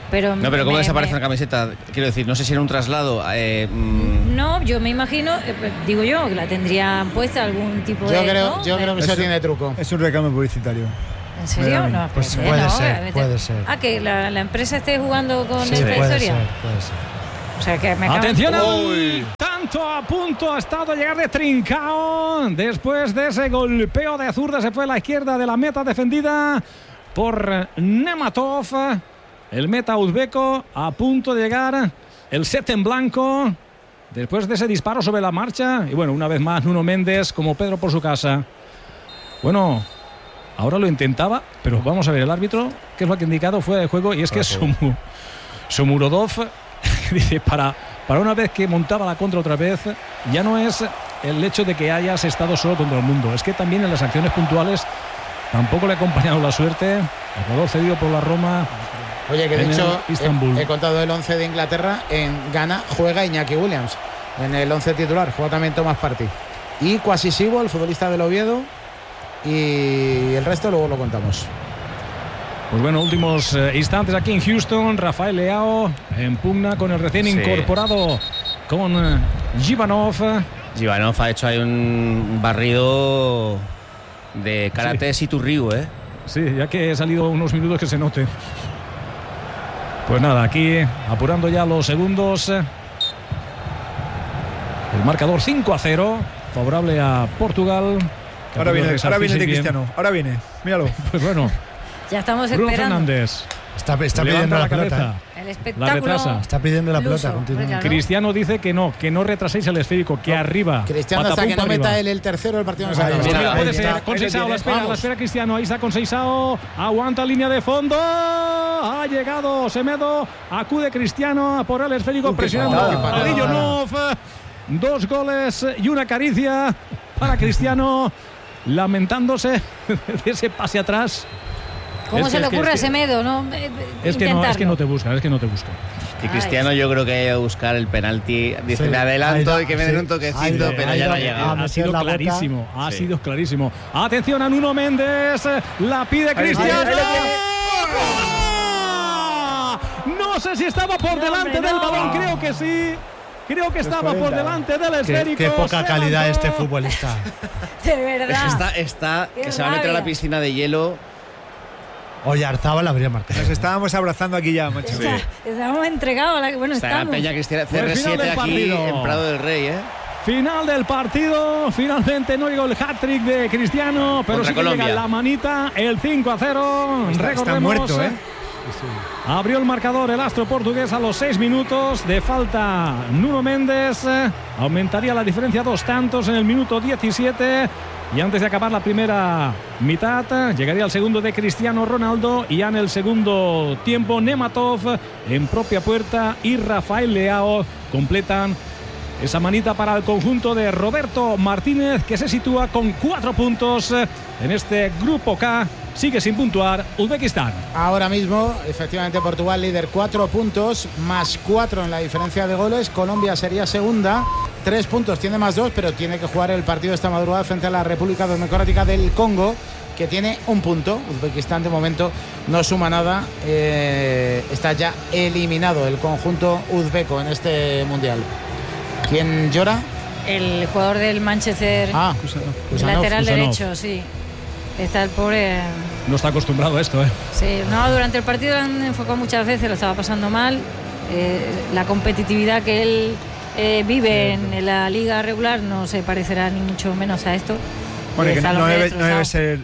Pero No, pero ¿cómo desaparece una camiseta? Quiero decir, no sé si era un traslado. No, yo me imagino, digo yo, que la tendrían puesta algún tipo Yo de. creo, ¿no? yo creo que eso tiene truco. Es un recambio publicitario. ¿En serio? No, Pues espérate, puede no, ser, puede ser. Ah, que la empresa esté jugando con Sí, esta puede historia. ser, puede ser. O sea, que me Atención cago- al tanto, a punto ha estado de llegar de Trincao. Después de ese golpeo de zurda se fue a la izquierda de la meta defendida por Nematov. El meta uzbeco a punto de llegar. El set en blanco. Después de ese disparo sobre la marcha. Y bueno, una vez más Nuno Méndez como Pedro por su casa. Bueno, ahora lo intentaba, pero vamos a ver el árbitro, que es lo que ha indicado, fuera de juego. Y es que Shomurodov dice, para una vez que montaba la contra otra vez, ya no es el hecho de que hayas estado solo contra el mundo, es que también en las acciones puntuales tampoco le ha acompañado la suerte. El jugador cedido por la Roma. Oye, que de en hecho el Istanbul. he contado el 11 de Inglaterra. En Ghana juega Iñaki Williams en el 11 titular, juega también Thomas Partey y Quasisibo, el futbolista del Oviedo, y el resto luego lo contamos. Pues bueno, últimos instantes aquí en Houston. Rafael Leao en pugna con el recién incorporado con Givanov. Givanov ha hecho ahí un barrido de karate Siturriu, ¿eh? Sí, ya que he salido unos minutos que se note. Pues nada, aquí apurando ya los segundos. El marcador 5-0, favorable a Portugal. Ahora viene el de bien. Cristiano. Ahora viene. Míralo. Pues bueno, Ya estamos Bruno esperando. Fernández Está levanta pidiendo la pelota. cabeza. El La espectáculo. retrasa. Está pidiendo la pelota Luso, continuamente. claro. Cristiano dice que no retraséis el esférico, que arriba. Cristiano, hasta patapum que no para meta arriba. él el tercero, el partido no se Ahí acaba. está. Mira, Ahí puede está. ser, con Ahí lo Seisao, tienes. la Vamos. espera Cristiano, ahí está con Seisao, aguanta línea de fondo, ha llegado Semedo, acude Cristiano a por el esférico, presionando patada, a qué Villeneuve. 2 goles y una caricia para Cristiano, lamentándose de ese pase atrás. ¿Cómo se le ocurre a es que- Semedo? ¿No? Es que no te busca, es que no te busca. Y Cristiano yo creo que ha ido a buscar el penalti. Dice, Sí, me adelanto ahí y que me den sí, un toquecito, ahí pero ahí ya no ha va. llegado. A Ha meter sido la boca. clarísimo, ha Sí. sido clarísimo. Atención a Nuno Méndez, la pide Cristiano. ahí lo ¡Ah! No sé si estaba por delante hombre, del no. balón, creo que sí. Creo que estaba por 40. delante del Qué, esférico. qué poca Se calidad lanzó. este futbolista. De verdad. Está Qué que se va a meter a la rabia. piscina de hielo. Oyarzábal habría marcado. Nos estábamos abrazando aquí ya, macho. Estamos entregados. Bueno, Está en la estamos. Peña Cristiana Fue el final CR7 del aquí partido. en Prado del Rey, ¿eh? Final del partido, finalmente no llegó el hat-trick de Cristiano, pero Contra sí que Colombia. llega la manita, el 5-0. Está Recordemos, muerto, ¿eh? abrió el marcador el astro portugués a los 6 minutos de falta. Nuno Méndez aumentaría la diferencia a 2 tantos en el minuto 17. Y antes de acabar la primera mitad, llegaría el segundo de Cristiano Ronaldo. Y ya en el segundo tiempo, Nematov en propia puerta y Rafael Leao completan esa manita para el conjunto de Roberto Martínez, que se sitúa con 4 puntos en este grupo K. Sigue sin puntuar Uzbekistán. Ahora mismo, efectivamente, Portugal líder, 4 puntos, más 4 en la diferencia de goles. Colombia sería segunda, 3 puntos, tiene más 2, pero tiene que jugar el partido esta madrugada frente a la República Democrática del Congo, que tiene 1 punto. Uzbekistán de momento no suma nada, está ya eliminado el conjunto uzbeco en este mundial. ¿Quién llora? El jugador del Manchester, Kusanov. lateral Kusanov. derecho, sí. Está el pobre. No está acostumbrado a esto, ¿eh? Sí, no, durante el partido lo han enfocado muchas veces, lo estaba pasando mal. La competitividad que él vive en la liga regular no se parecerá ni mucho menos a esto. Bueno, que Está no los debe destrozado. ser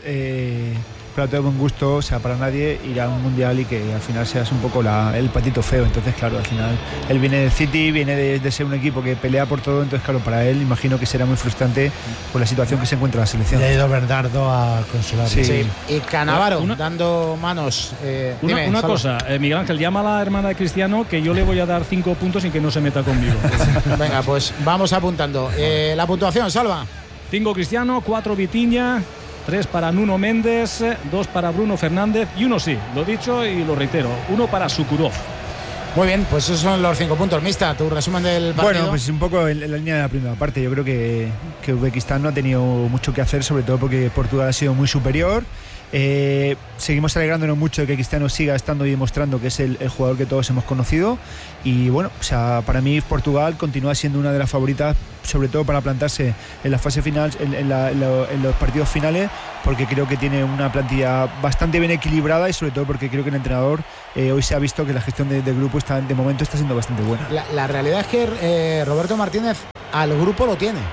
plato de buen gusto, o sea, para nadie ir a un mundial y que al final seas un poco el patito feo. Entonces, claro, al final él viene del City, viene de ser un equipo que pelea por todo. Entonces, claro, para él imagino que será muy frustrante por la situación que se encuentra la selección. Le ha ido Bernardo a consolarlo. Sí. Sí. Y Cannavaro Una- dando manos. Una Salva. cosa, Miguel Ángel, llama a la hermana de Cristiano, que yo le voy a dar 5 puntos sin que no se meta conmigo. Venga, pues vamos apuntando. La puntuación, Salva. 5 Cristiano, 4 Vitinha, 3 para Nuno Méndez, 2 para Bruno Fernández y 1 sí, lo dicho y lo reitero, 1 para Sukurov. Muy bien, pues esos son los 5 puntos. Mista, tu resumen del partido. Bueno, pues un poco en la línea de la primera parte. Yo creo que Uzbekistán no ha tenido mucho que hacer, sobre todo porque Portugal ha sido muy superior. Seguimos alegrándonos mucho de que Cristiano siga estando y demostrando que es el jugador que todos hemos conocido. Y bueno, o sea, para mí Portugal continúa siendo una de las favoritas, sobre todo para plantarse en la fase final, en los partidos finales, porque creo que tiene una plantilla bastante bien equilibrada y sobre todo porque creo que el entrenador hoy se ha visto que la gestión del grupo de momento está siendo bastante buena. La realidad es que Roberto Martínez al grupo lo tiene.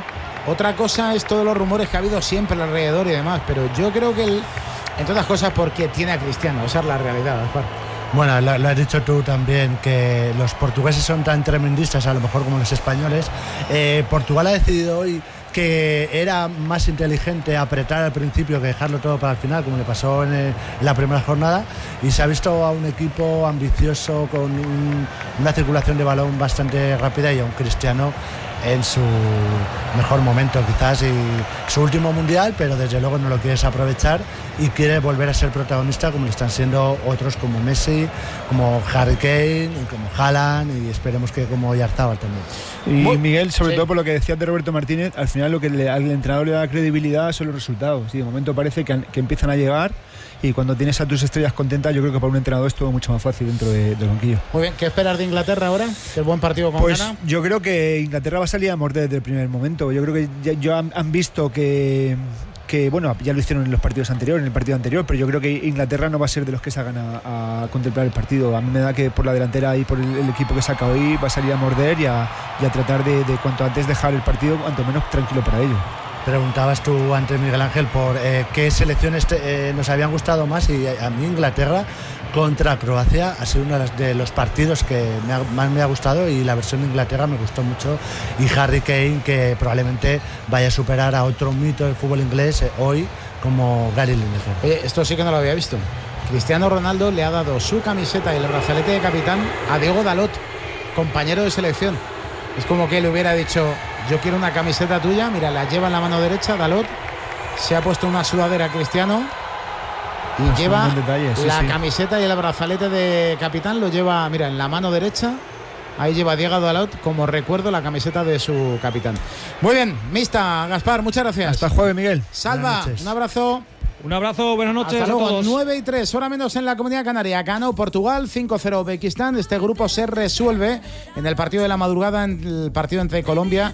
Otra cosa es todos los rumores que ha habido siempre alrededor y demás, pero yo creo que entre otras cosas porque tiene a Cristiano, esa es la realidad, Gaspar. Bueno, lo has dicho tú también, que los portugueses son tan tremendistas, a lo mejor como los españoles. Portugal ha decidido hoy que era más inteligente apretar al principio que dejarlo todo para el final, como le pasó en la primera jornada, y se ha visto a un equipo ambicioso con una circulación de balón bastante rápida y a un Cristiano en su mejor momento quizás y su último mundial, pero desde luego no lo quieres aprovechar y quiere volver a ser protagonista como lo están siendo otros como Messi, como Harry Kane, como Haaland y esperemos que como Oyarzabal también. Y Miguel, sobre todo por lo que decías de Roberto Martínez, al final lo que al entrenador le da credibilidad son los resultados. Y de momento parece que empiezan a llegar. Y cuando tienes a tus estrellas contentas, yo creo que para un entrenador es todo mucho más fácil dentro del banquillo. Muy bien, ¿qué esperas de Inglaterra ahora? ¿Qué buen partido con Ghana? Yo creo que Inglaterra va a salir a morder desde el primer momento. Yo creo que ya han visto que bueno, ya lo hicieron en los partidos anteriores, en el partido anterior, pero yo creo que Inglaterra no va a ser de los que salgan a contemplar el partido. A mí me da que por la delantera y por el equipo que saca hoy va a salir a morder y a tratar de cuanto antes dejar el partido cuanto menos tranquilo para ello. Preguntabas tú antes, Miguel Ángel, por qué selecciones nos habían gustado más, y a mí Inglaterra contra Croacia ha sido uno de los partidos que más me ha gustado, y la versión de Inglaterra me gustó mucho, y Harry Kane, que probablemente vaya a superar a otro mito del fútbol inglés hoy como Gary Lineker. Oye, esto sí que no lo había visto. Cristiano Ronaldo le ha dado su camiseta y el brazalete de capitán a Diego Dalot, compañero de selección. Es como que le hubiera dicho: yo quiero una camiseta tuya. Mira, la lleva en la mano derecha. Dalot se ha puesto una sudadera Cristiano y lleva la camiseta y el brazalete de capitán, lo lleva, mira, en la mano derecha. Ahí lleva Diego Dalot como recuerdo la camiseta de su capitán. Muy bien, Mista, Gaspar, muchas gracias. Hasta el jueves, Miguel. Salva, un abrazo. Un abrazo, buenas noches. Hasta luego. A todos. 9:03, hora menos en la Comunidad Canaria. Ganó Portugal 5-0 Uzbekistán. Este grupo se resuelve en el partido de la madrugada, en el partido entre Colombia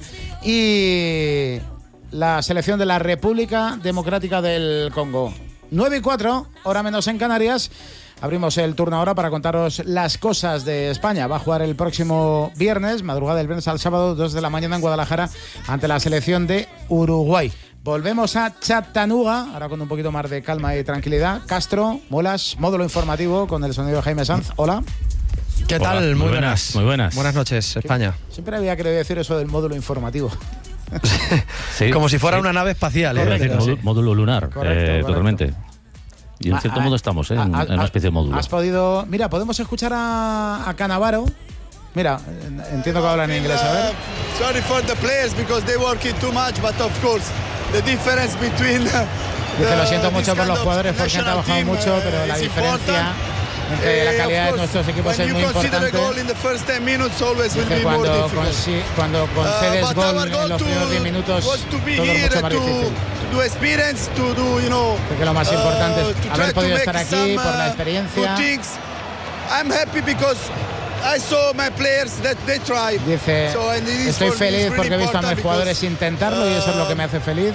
y la selección de la República Democrática del Congo. 9:04, hora menos en Canarias. Abrimos el turno ahora para contaros las cosas de España. Va a jugar el próximo viernes, madrugada del viernes al sábado, 2 de la mañana en Guadalajara, ante la selección de Uruguay. Volvemos a Chattanooga, ahora con un poquito más de calma y tranquilidad. Castro, Molas, módulo informativo con el sonido de Jaime Sanz. Hola. ¿Qué tal? Hola, muy buenas. Muy buenas. Buenas noches, España. Siempre había querido decir eso del módulo informativo. Sí, como si fuera una nave espacial. Módulo lunar, Correcto. Totalmente. Y en cierto modo estamos en una especie de módulo. Has podido... Mira, podemos escuchar a Cannavaro. Mira, entiendo que hablan en inglés, a ver. Sorry for the players because they working too much, but of course the difference between Dice, lo siento mucho por los jugadores porque han trabajado mucho, pero la diferencia entre la calidad de nuestros equipos es muy importante. Dice, cuando concedes gol en los primeros 10 minutos, todo es mucho más difícil. Porque lo más importante es haber podido estar aquí por la experiencia. Dice, estoy feliz porque he visto a mis jugadores intentarlo y eso es lo que me hace feliz.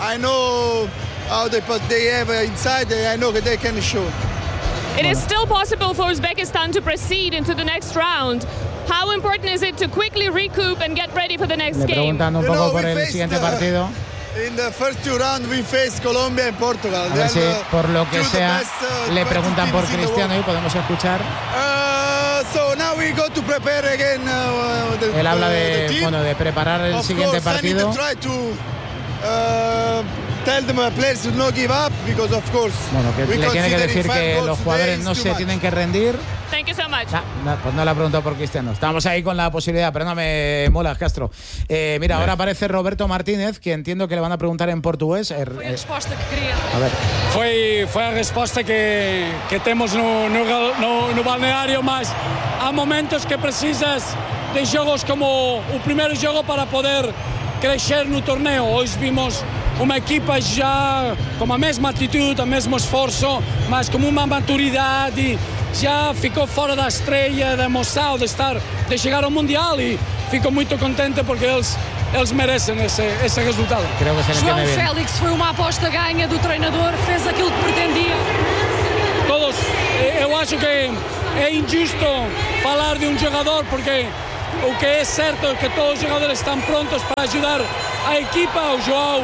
It is still possible for Uzbekistan to proceed into the next round. How important is it to quickly recoup and get ready for the next game? Le preguntan un poco por el siguiente partido. In the first two rounds we faced Colombia and Portugal. A ver si por lo que sea le preguntan por Cristiano y podemos escuchar. So now we go to prepare again. Él habla de preparar el siguiente partido. tell them players to not give up because of course. Bueno, que we le tiene que consider decir if que 5 los goals jugadores today no is se too much. tienen que rendir. Thank you so much. Pues no le ha preguntado por Cristiano. Estamos ahí con la posibilidad, perdóname, Molas, Castro. Mira, ahora aparece Roberto Martínez, que entiendo que le van a preguntar en portugués. Foi a resposta que queria. A ver. Foi a resposta que temos no balneário, mas há momentos que precisas de jogos como o primeiro jogo para poder crescer no torneio. Hoje vimos uma equipa já com a mesma atitude, o mesmo esforço, mas com uma maturidade, já ficou fora da estreia, da emoção de chegar ao Mundial, e fico muito contente porque eles merecem esse resultado. João Félix foi uma aposta ganha do treinador, fez aquilo que pretendia. Todos, eu acho que é injusto falar de um jogador, porque o que é certo é que todos os jogadores estão prontos para ajudar a equipa. O João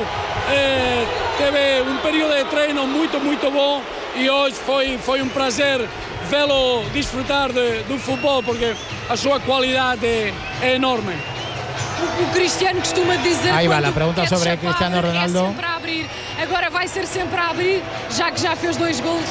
teve um período de treino muito bom, e hoje foi um prazer vê-lo desfrutar do futebol, porque a sua qualidade é enorme. O Cristiano costuma dizer. Ahí va la pregunta sobre Cristiano Ronaldo. Sempre a abrir. Agora vai ser sempre a abrir, já que já fez 2 gols.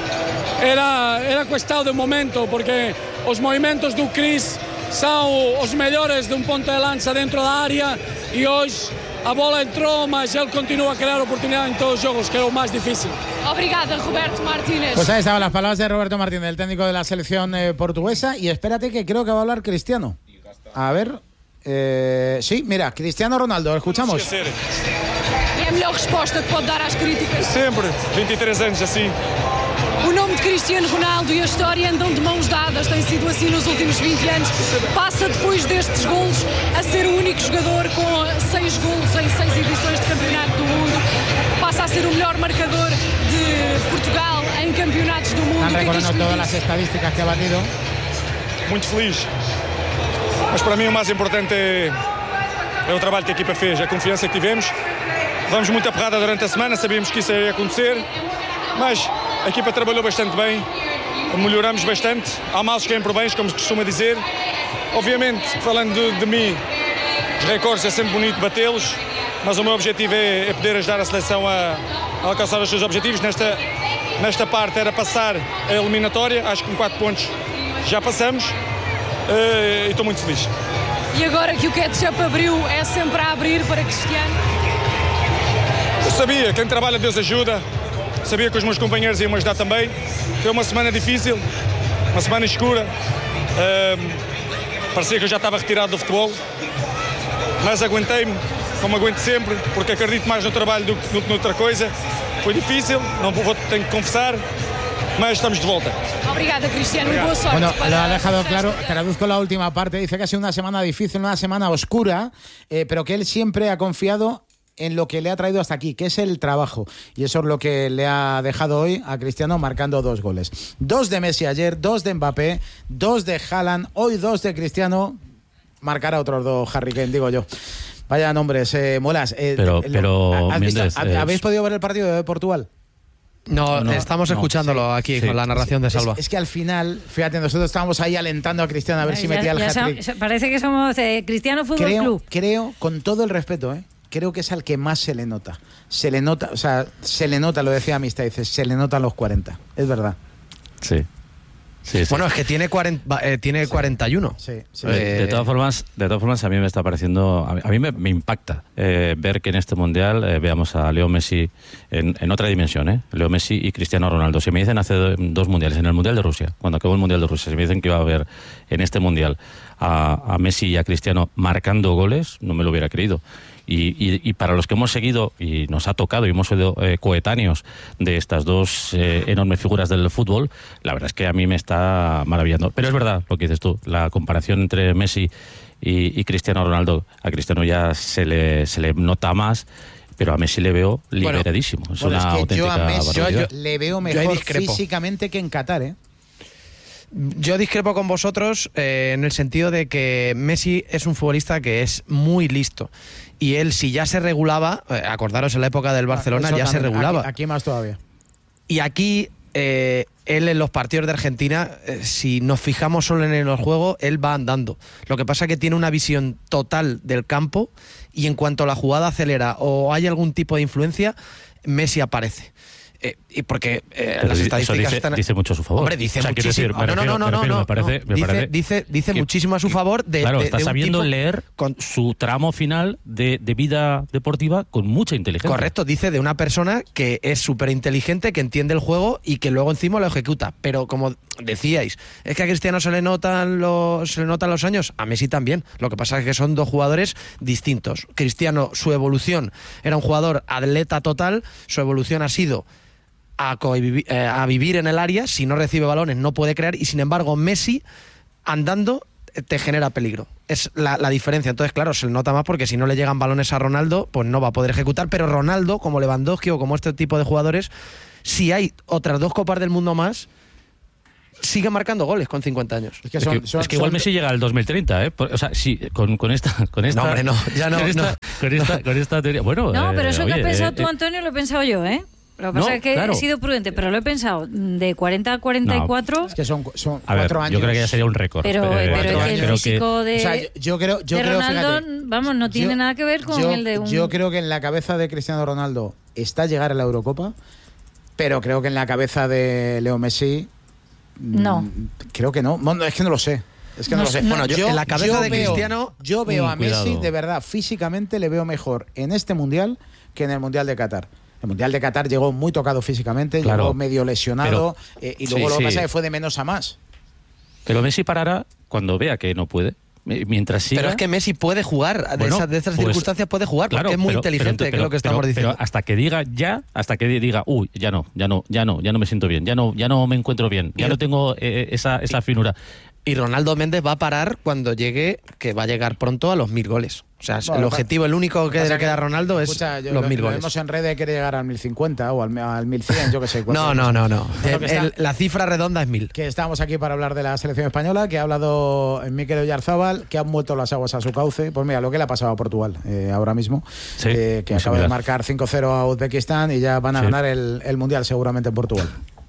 Era questão de momento, porque os movimentos do Cris são os melhores de um ponto de lança dentro da área, e hoje a bola entrou, mas ele continua a criar oportunidades en todos los juegos, que es lo más difícil. Obrigada, Roberto Martínez. Pues ahí estaban las palabras de Roberto Martínez, el técnico de la selección portuguesa. Y espérate, que creo que va a hablar Cristiano. A ver. Sí, mira, Cristiano Ronaldo, escuchamos. É a melhor resposta que pode dar às críticas. Sempre, 23 anos assim. O nome de Cristiano Ronaldo e a história andam de mãos dadas, tem sido assim nos últimos 20 anos. Passa depois destes golos a ser o único jogador com 6 golos em 6 edições de campeonato do mundo. Passa a ser o melhor marcador de Portugal em campeonatos do mundo. Están recordando todas las estadísticas que ha batido. Muito feliz. Mas para mim o mais importante é o trabalho que a equipa fez, a confiança que tivemos. Vamos muito aperrada durante a semana, sabíamos que isso ia acontecer, mas a equipa trabalhou bastante bem, melhoramos bastante. Há males que vêm por bens, como se costuma dizer. Obviamente, falando de mim, os recordes é sempre bonito batê-los, mas o meu objetivo é poder ajudar a seleção a alcançar os seus objetivos. Nesta parte era passar a eliminatória, acho que com 4 pontos já passamos, e estou muito feliz. E agora que o ketchup abriu, é sempre a abrir para Cristiano? Eu sabia, quem trabalha Deus ajuda. Sabia que os meus companheiros iam me ajudar também. Foi uma semana difícil, uma semana escura. Parecia que eu já estava retirado do futebol, mas aguentei-me, como aguento sempre, porque acredito mais no trabalho do que noutra coisa. Foi difícil, tenho que confessar, mas estamos de volta. Obrigada, Cristiano, y boa sorte. Bueno, lo ha dejado claro. Traduzco la última parte. Dice que ha sido una semana difícil, una semana oscura, pero que él siempre ha confiado en lo que le ha traído hasta aquí, que es el trabajo. Y eso es lo que le ha dejado hoy a Cristiano, marcando 2 goles. 2 de Messi ayer, 2 de Mbappé, 2 de Haaland, hoy 2 de Cristiano. Marcará otros 2, Harry Kane, digo yo. Vaya nombres, Molas. Pero Méndez, ¿habéis podido ver el partido de Portugal? No, estamos escuchándolo aquí con la narración de Salva. Es que al final, fíjate, nosotros estábamos ahí alentando a Cristiano a ver si metía el hat-trick. Parece que somos Cristiano Fútbol Club. Creo, con todo el respeto, creo que es al que más se le nota. Se le nota, o sea, se le nota, lo decía Amistad, dice, se le nota a los 40. Es verdad. Sí. Sí. Bueno, es que tiene 41. Sí. De todas formas, a mí me está pareciendo, a mí me impacta ver que en este mundial veamos a Leo Messi en otra dimensión, Leo Messi y Cristiano Ronaldo. Si me dicen hace 2 mundiales, en el mundial de Rusia, cuando acabó el mundial de Rusia, si me dicen que iba a haber en este mundial a Messi y a Cristiano marcando goles, no me lo hubiera creído. Y para los que hemos seguido y nos ha tocado y hemos sido coetáneos de estas 2 enormes figuras del fútbol, la verdad es que a mí me está maravillando. Pero es verdad lo que dices tú, la comparación entre Messi y Cristiano Ronaldo. A Cristiano ya se le nota más, pero a Messi le veo liberadísimo. Es una auténtica barbaridad. Yo le veo mejor físicamente que en Qatar, Yo discrepo con vosotros en el sentido de que Messi es un futbolista que es muy listo. Y él, si ya se regulaba, acordaros en la época del Barcelona, ya se regulaba. Aquí más todavía. Y aquí él en los partidos de Argentina, si nos fijamos solo en el juego, él va andando. Lo que pasa es que tiene una visión total del campo y en cuanto la jugada acelera o hay algún tipo de influencia, Messi aparece. Y porque las estadísticas dice mucho a su favor. Hombre, dice muchísimo. Dice muchísimo a su favor. Claro, está sabiendo leer con su tramo final de vida deportiva con mucha inteligencia. Correcto, dice de una persona que es súper inteligente, que entiende el juego y que luego encima lo ejecuta. Pero como decíais, es que a Cristiano se le notan los años, a Messi también. Lo que pasa es que son dos jugadores distintos. Cristiano, su evolución era un jugador atleta total, su evolución ha sido a vivir en el área, si no recibe balones no puede crear, y sin embargo Messi andando te genera peligro. Es la diferencia. Entonces, claro, se le nota más porque si no le llegan balones a Ronaldo, pues no va a poder ejecutar, pero Ronaldo, como Lewandowski o como este tipo de jugadores, si hay otras 2 Copas del Mundo más, sigue marcando goles con 50 años. Es que igual Messi llega al 2030, ¿eh? O sea, sí, con esta... No, hombre, no, ya no. Con esta teoría... Bueno, no, pero eso que has pensado tú, Antonio, lo he pensado yo, ¿eh? Lo que pasa es que he sido prudente, pero lo he pensado. De 40 a 44... Es que son 4 años. Yo creo que ya sería un récord. Pero el físico de, o sea, yo creo, Ronaldo, fíjate, vamos, no tiene nada que ver con el de un... Yo creo que en la cabeza de Cristiano Ronaldo está llegar a la Eurocopa, pero creo que en la cabeza de Leo Messi... No. Creo que no. No, es que no lo sé. Es que no lo sé. Bueno, yo en la cabeza de Cristiano... Yo veo a Messi, de verdad, físicamente le veo mejor en este Mundial que en el Mundial de Qatar. El Mundial de Qatar llegó muy tocado físicamente, llegó medio lesionado, y luego lo que pasa es que fue de menos a más. Pero Messi parará cuando vea que no puede. Mientras siga... Pero es que Messi puede jugar, de esas circunstancias puede jugar, porque es muy inteligente, que es lo que estamos diciendo. Pero hasta que diga uy, ya no me siento bien, ya no me encuentro bien, ya no tengo esa finura. Y Ronaldo Méndez va a parar cuando llegue, que va a llegar pronto a los 1000 goles. O sea, el objetivo, el único que le queda a Ronaldo es los 1000 goles. Lo vemos en redes, quiere llegar al 1050 o al 1100, yo que sé. No. La cifra redonda es 1000. Que estamos aquí para hablar de la selección española, que ha hablado Mikel Oyarzabal, que han vuelto las aguas a su cauce. Pues mira, lo que le ha pasado a Portugal ahora mismo, que acaba de marcar 5-0 a Uzbekistán y ya van a ganar el Mundial seguramente en Portugal.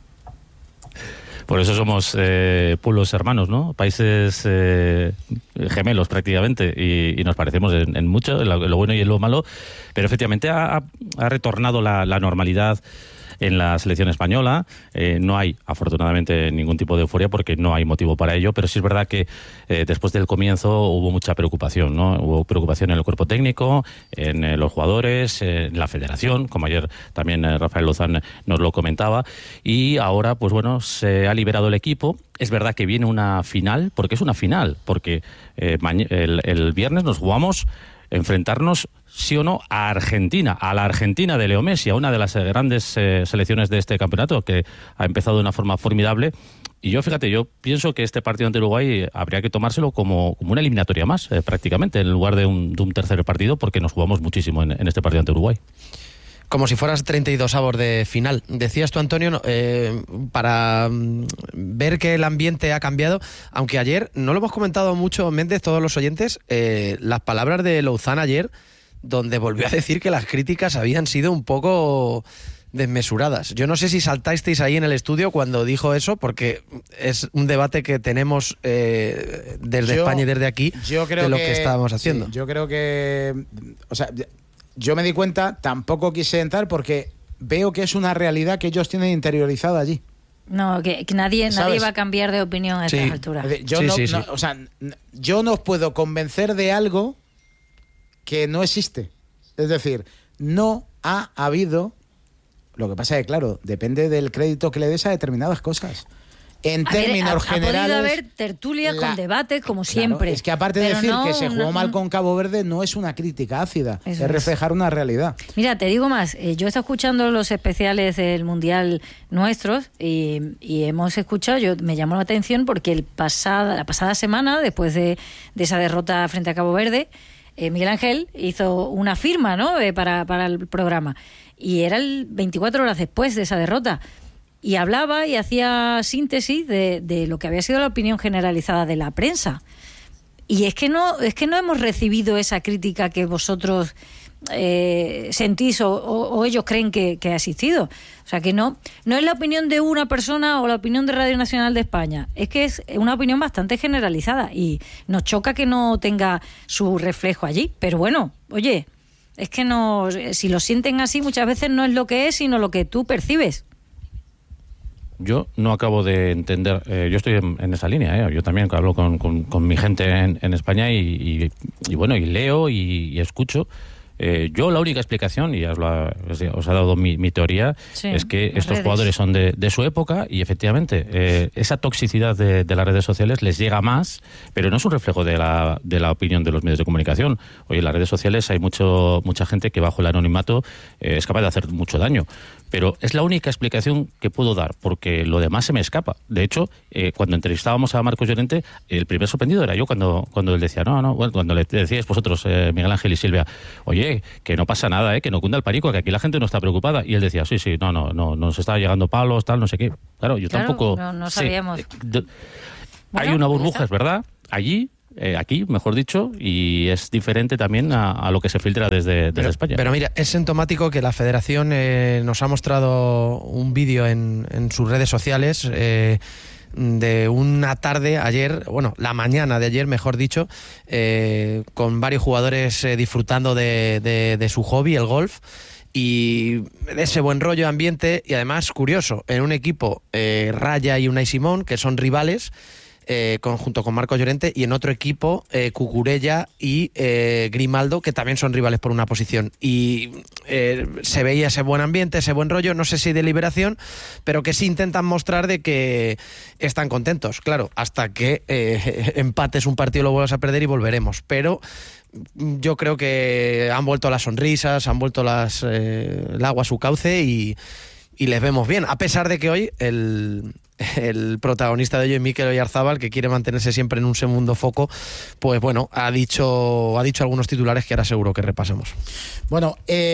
Por eso somos pueblos hermanos, ¿no? Países gemelos prácticamente, y nos parecemos en mucho, en lo bueno y en lo malo, pero efectivamente ha retornado la normalidad en la selección española. No hay, afortunadamente, ningún tipo de euforia porque no hay motivo para ello, pero sí es verdad que después del comienzo hubo mucha preocupación, ¿no? Hubo preocupación en el cuerpo técnico, en los jugadores, en la federación, como ayer también Rafael Lozán nos lo comentaba, y ahora, pues bueno, se ha liberado el equipo. Es verdad que viene una final, porque es una final, porque el viernes nos jugamos enfrentarnos, sí o no, a Argentina, a la Argentina de Leo Messi, a una de las grandes selecciones de este campeonato, que ha empezado de una forma formidable. Y yo pienso que este partido ante Uruguay habría que tomárselo como una eliminatoria más, prácticamente, en lugar de un tercer partido, porque nos jugamos muchísimo en este partido ante Uruguay. Como si fueras 32avos de final. Decías tú, Antonio, para ver que el ambiente ha cambiado, aunque ayer, no lo hemos comentado mucho, Méndez, todos los oyentes, las palabras de Lozán ayer, donde volvió a decir que las críticas habían sido un poco desmesuradas. Yo no sé si saltasteis ahí en el estudio cuando dijo eso, porque es un debate que tenemos desde España y desde aquí, de lo que estábamos haciendo. Sí, yo creo que... O sea, yo me di cuenta, tampoco quise entrar porque veo que es una realidad que ellos tienen interiorizada allí. No, que nadie va a cambiar de opinión a estas alturas. O sea, yo no os puedo convencer de algo que no existe. Es decir, no ha habido... Lo que pasa es que, claro, depende del crédito que le des a determinadas cosas. En términos generales... Ha podido haber tertulia con debate, como siempre. Es que aparte de decir que se jugó mal con Cabo Verde, no es una crítica ácida, es reflejar una realidad. Mira, te digo más, yo he estado escuchando los especiales del Mundial nuestros y hemos escuchado, me llamó la atención porque la pasada semana, después de esa derrota frente a Cabo Verde, Miguel Ángel hizo una firma, ¿no?, para el programa, y era 24 horas después de esa derrota. Y hablaba y hacía síntesis de lo que había sido la opinión generalizada de la prensa. Y es que no hemos recibido esa crítica que vosotros sentís o ellos creen que ha existido. O sea, que no es la opinión de una persona o la opinión de Radio Nacional de España, es que es una opinión bastante generalizada y nos choca que no tenga su reflejo allí. Pero bueno, oye, es que no, si lo sienten así muchas veces no es lo que es, sino lo que tú percibes. Yo no acabo de entender, yo estoy en esa línea, yo también hablo con mi gente en España y bueno, y leo y escucho. Yo la única explicación, y os ha dado mi teoría, Sí, es que estos redes. jugadores son de su época y efectivamente esa toxicidad de las redes sociales les llega más, pero no es un reflejo de la opinión de los medios de comunicación. Oye, en las redes sociales hay mucha gente que bajo el anonimato es capaz de hacer mucho daño. Pero es la única explicación que puedo dar, porque lo demás se me escapa. De hecho, cuando entrevistábamos a Marcos Llorente, el primer sorprendido era yo cuando él decía, bueno, cuando le decíais vosotros, Miguel Ángel y Silvia, oye, que no pasa nada, que no cunda el pánico, que aquí la gente no está preocupada. Y él decía, sí, no, nos está llegando palos, tal, no sé qué. Claro, yo tampoco no sé. sabíamos. Hay una burbuja, es verdad, allí, aquí, mejor dicho, y es diferente también a lo que se filtra desde España. Pero mira, es sintomático que la Federación nos ha mostrado un vídeo en sus redes sociales de una tarde ayer, bueno, la mañana de ayer, mejor dicho, con varios jugadores disfrutando de su hobby, el golf, y ese buen rollo de ambiente, y además, curioso, en un equipo Raya y Unai Simón, que son rivales, junto con Marcos Llorente, y en otro equipo Cucurella y Grimaldo, que también son rivales por una posición, y se veía ese buen ambiente, ese buen rollo, no sé si de liberación, pero que sí intentan mostrar de que están contentos, claro, hasta que empates un partido, lo vuelvas a perder y volveremos, pero yo creo que han vuelto las sonrisas, han vuelto el agua a su cauce y les vemos bien, a pesar de que hoy el protagonista de ello, Mikel Oyarzabal, que quiere mantenerse siempre en un segundo foco, pues bueno, ha dicho algunos titulares que ahora seguro que repasemos. Bueno,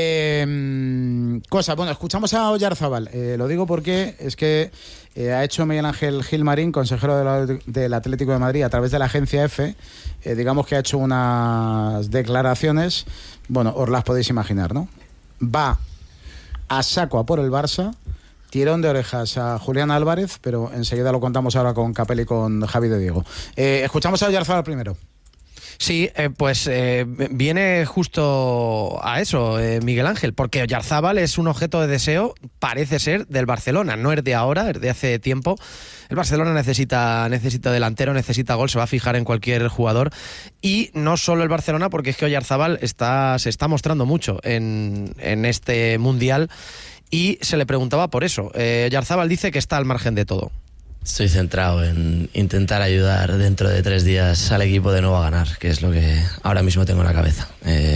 escuchamos a Oyarzabal, lo digo porque es que ha hecho Miguel Ángel Gilmarín, consejero del Atlético de Madrid, a través de la agencia EFE, digamos que ha hecho unas declaraciones, bueno, os las podéis imaginar, ¿no? Va a saco a por el Barça, tirón de orejas a Julián Álvarez, pero enseguida lo contamos ahora con Capel y con Javi de Diego. Escuchamos a Oyarzabal primero. Sí, pues viene justo a eso, Miguel Ángel, porque Oyarzabal es un objeto de deseo, parece ser, del Barcelona, no es de ahora, es de hace tiempo. El Barcelona necesita delantero, necesita gol, se va a fijar en cualquier jugador, y no solo el Barcelona, porque es que Oyarzabal se está mostrando mucho en este Mundial, y se le preguntaba por eso. Oyarzabal dice que está al margen de todo. Estoy centrado en intentar ayudar dentro de 3 días al equipo de nuevo a ganar, que es lo que ahora mismo tengo en la cabeza.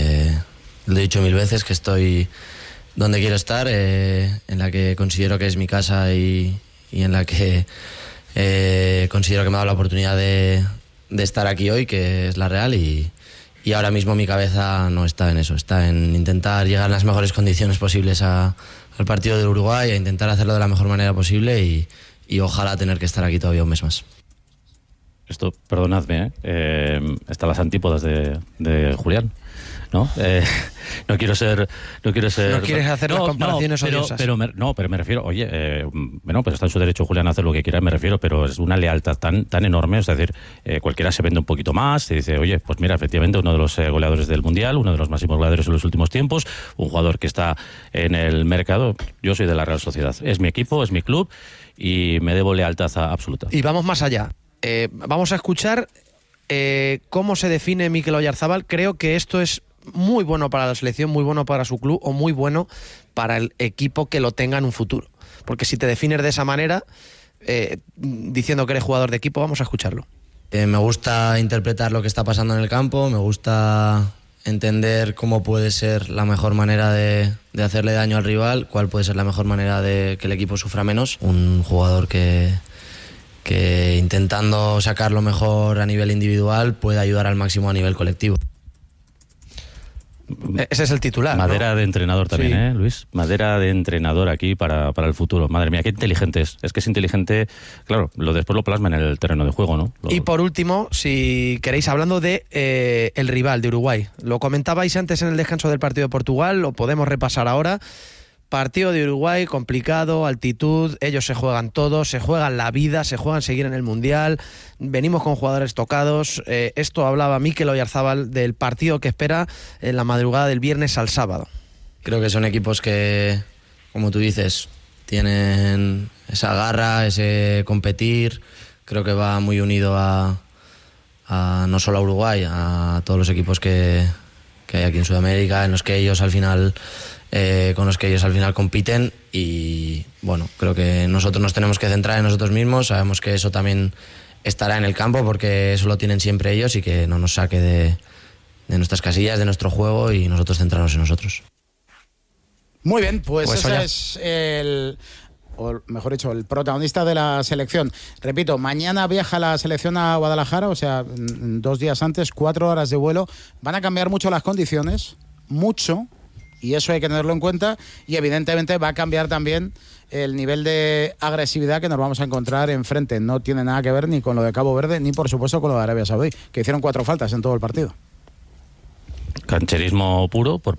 Lo he dicho 1000 veces, que estoy donde quiero estar, en la que considero que es mi casa y en la que considero que me ha dado la oportunidad de estar aquí hoy, que es la Real, y ahora mismo mi cabeza no está en eso, está en intentar llegar en las mejores condiciones posibles al partido de Uruguay, a intentar hacerlo de la mejor manera posible y ojalá tener que estar aquí todavía un mes más. Esto, perdonadme, están las antípodas de Julián, ¿no? No quiero ser... No quieres hacer las comparaciones odiosas. Pero me refiero, oye, bueno, pues está en su derecho Julián a hacer lo que quiera, me refiero, pero es una lealtad tan enorme, es decir, cualquiera se vende un poquito más, y dice, oye, pues mira, efectivamente, uno de los goleadores del Mundial, uno de los máximos goleadores en los últimos tiempos, un jugador que está en el mercado. Yo soy de la Real Sociedad, es mi equipo, es mi club, y me debo lealtad absoluta. Y vamos más allá. Vamos a escuchar cómo se define Mikel Oyarzabal. Creo que esto es muy bueno para la selección, muy bueno para su club, o muy bueno para el equipo que lo tenga en un futuro. Porque si te defines de esa manera, diciendo que eres jugador de equipo, vamos a escucharlo. Me gusta interpretar lo que está pasando en el campo, me gusta entender cómo puede ser la mejor manera de hacerle daño al rival, cuál puede ser la mejor manera de que el equipo sufra menos. Un jugador que intentando sacar lo mejor a nivel individual puede ayudar al máximo a nivel colectivo. Ese es el titular. Madera ¿no? de entrenador también, Sí. Luis. Madera de entrenador aquí para el futuro. Madre mía, qué inteligente es. Es que es inteligente, claro, después lo plasma en el terreno de juego, ¿no? Y por último, si queréis, hablando de el rival de Uruguay. Lo comentabais antes en el descanso del partido de Portugal, lo podemos repasar ahora. Partido de Uruguay, complicado, altitud, ellos se juegan todo, se juegan la vida, se juegan seguir en el Mundial, venimos con jugadores tocados. Esto hablaba Mikel Oyarzábal del partido que espera en la madrugada del viernes al sábado. Creo que son equipos que, como tú dices, tienen esa garra, ese competir. Creo que va muy unido a no solo a Uruguay, a todos los equipos que hay aquí en Sudamérica, en los que ellos al final... con los que ellos al final compiten, y bueno, creo que nosotros nos tenemos que centrar en nosotros mismos. Sabemos que eso también estará en el campo, porque eso lo tienen siempre ellos, y que no nos saque de nuestras casillas, de nuestro juego, y nosotros centrarnos en nosotros. Muy bien, pues ese es o mejor dicho, el protagonista de la selección. Repito, mañana viaja la selección a Guadalajara, o sea, 2 días antes, 4 horas de vuelo. Van a cambiar mucho las condiciones, mucho, y eso hay que tenerlo en cuenta, y evidentemente va a cambiar también el nivel de agresividad que nos vamos a encontrar enfrente. No tiene nada que ver ni con lo de Cabo Verde, ni por supuesto con lo de Arabia Saudí, que hicieron 4 faltas en todo el partido. Cancherismo puro por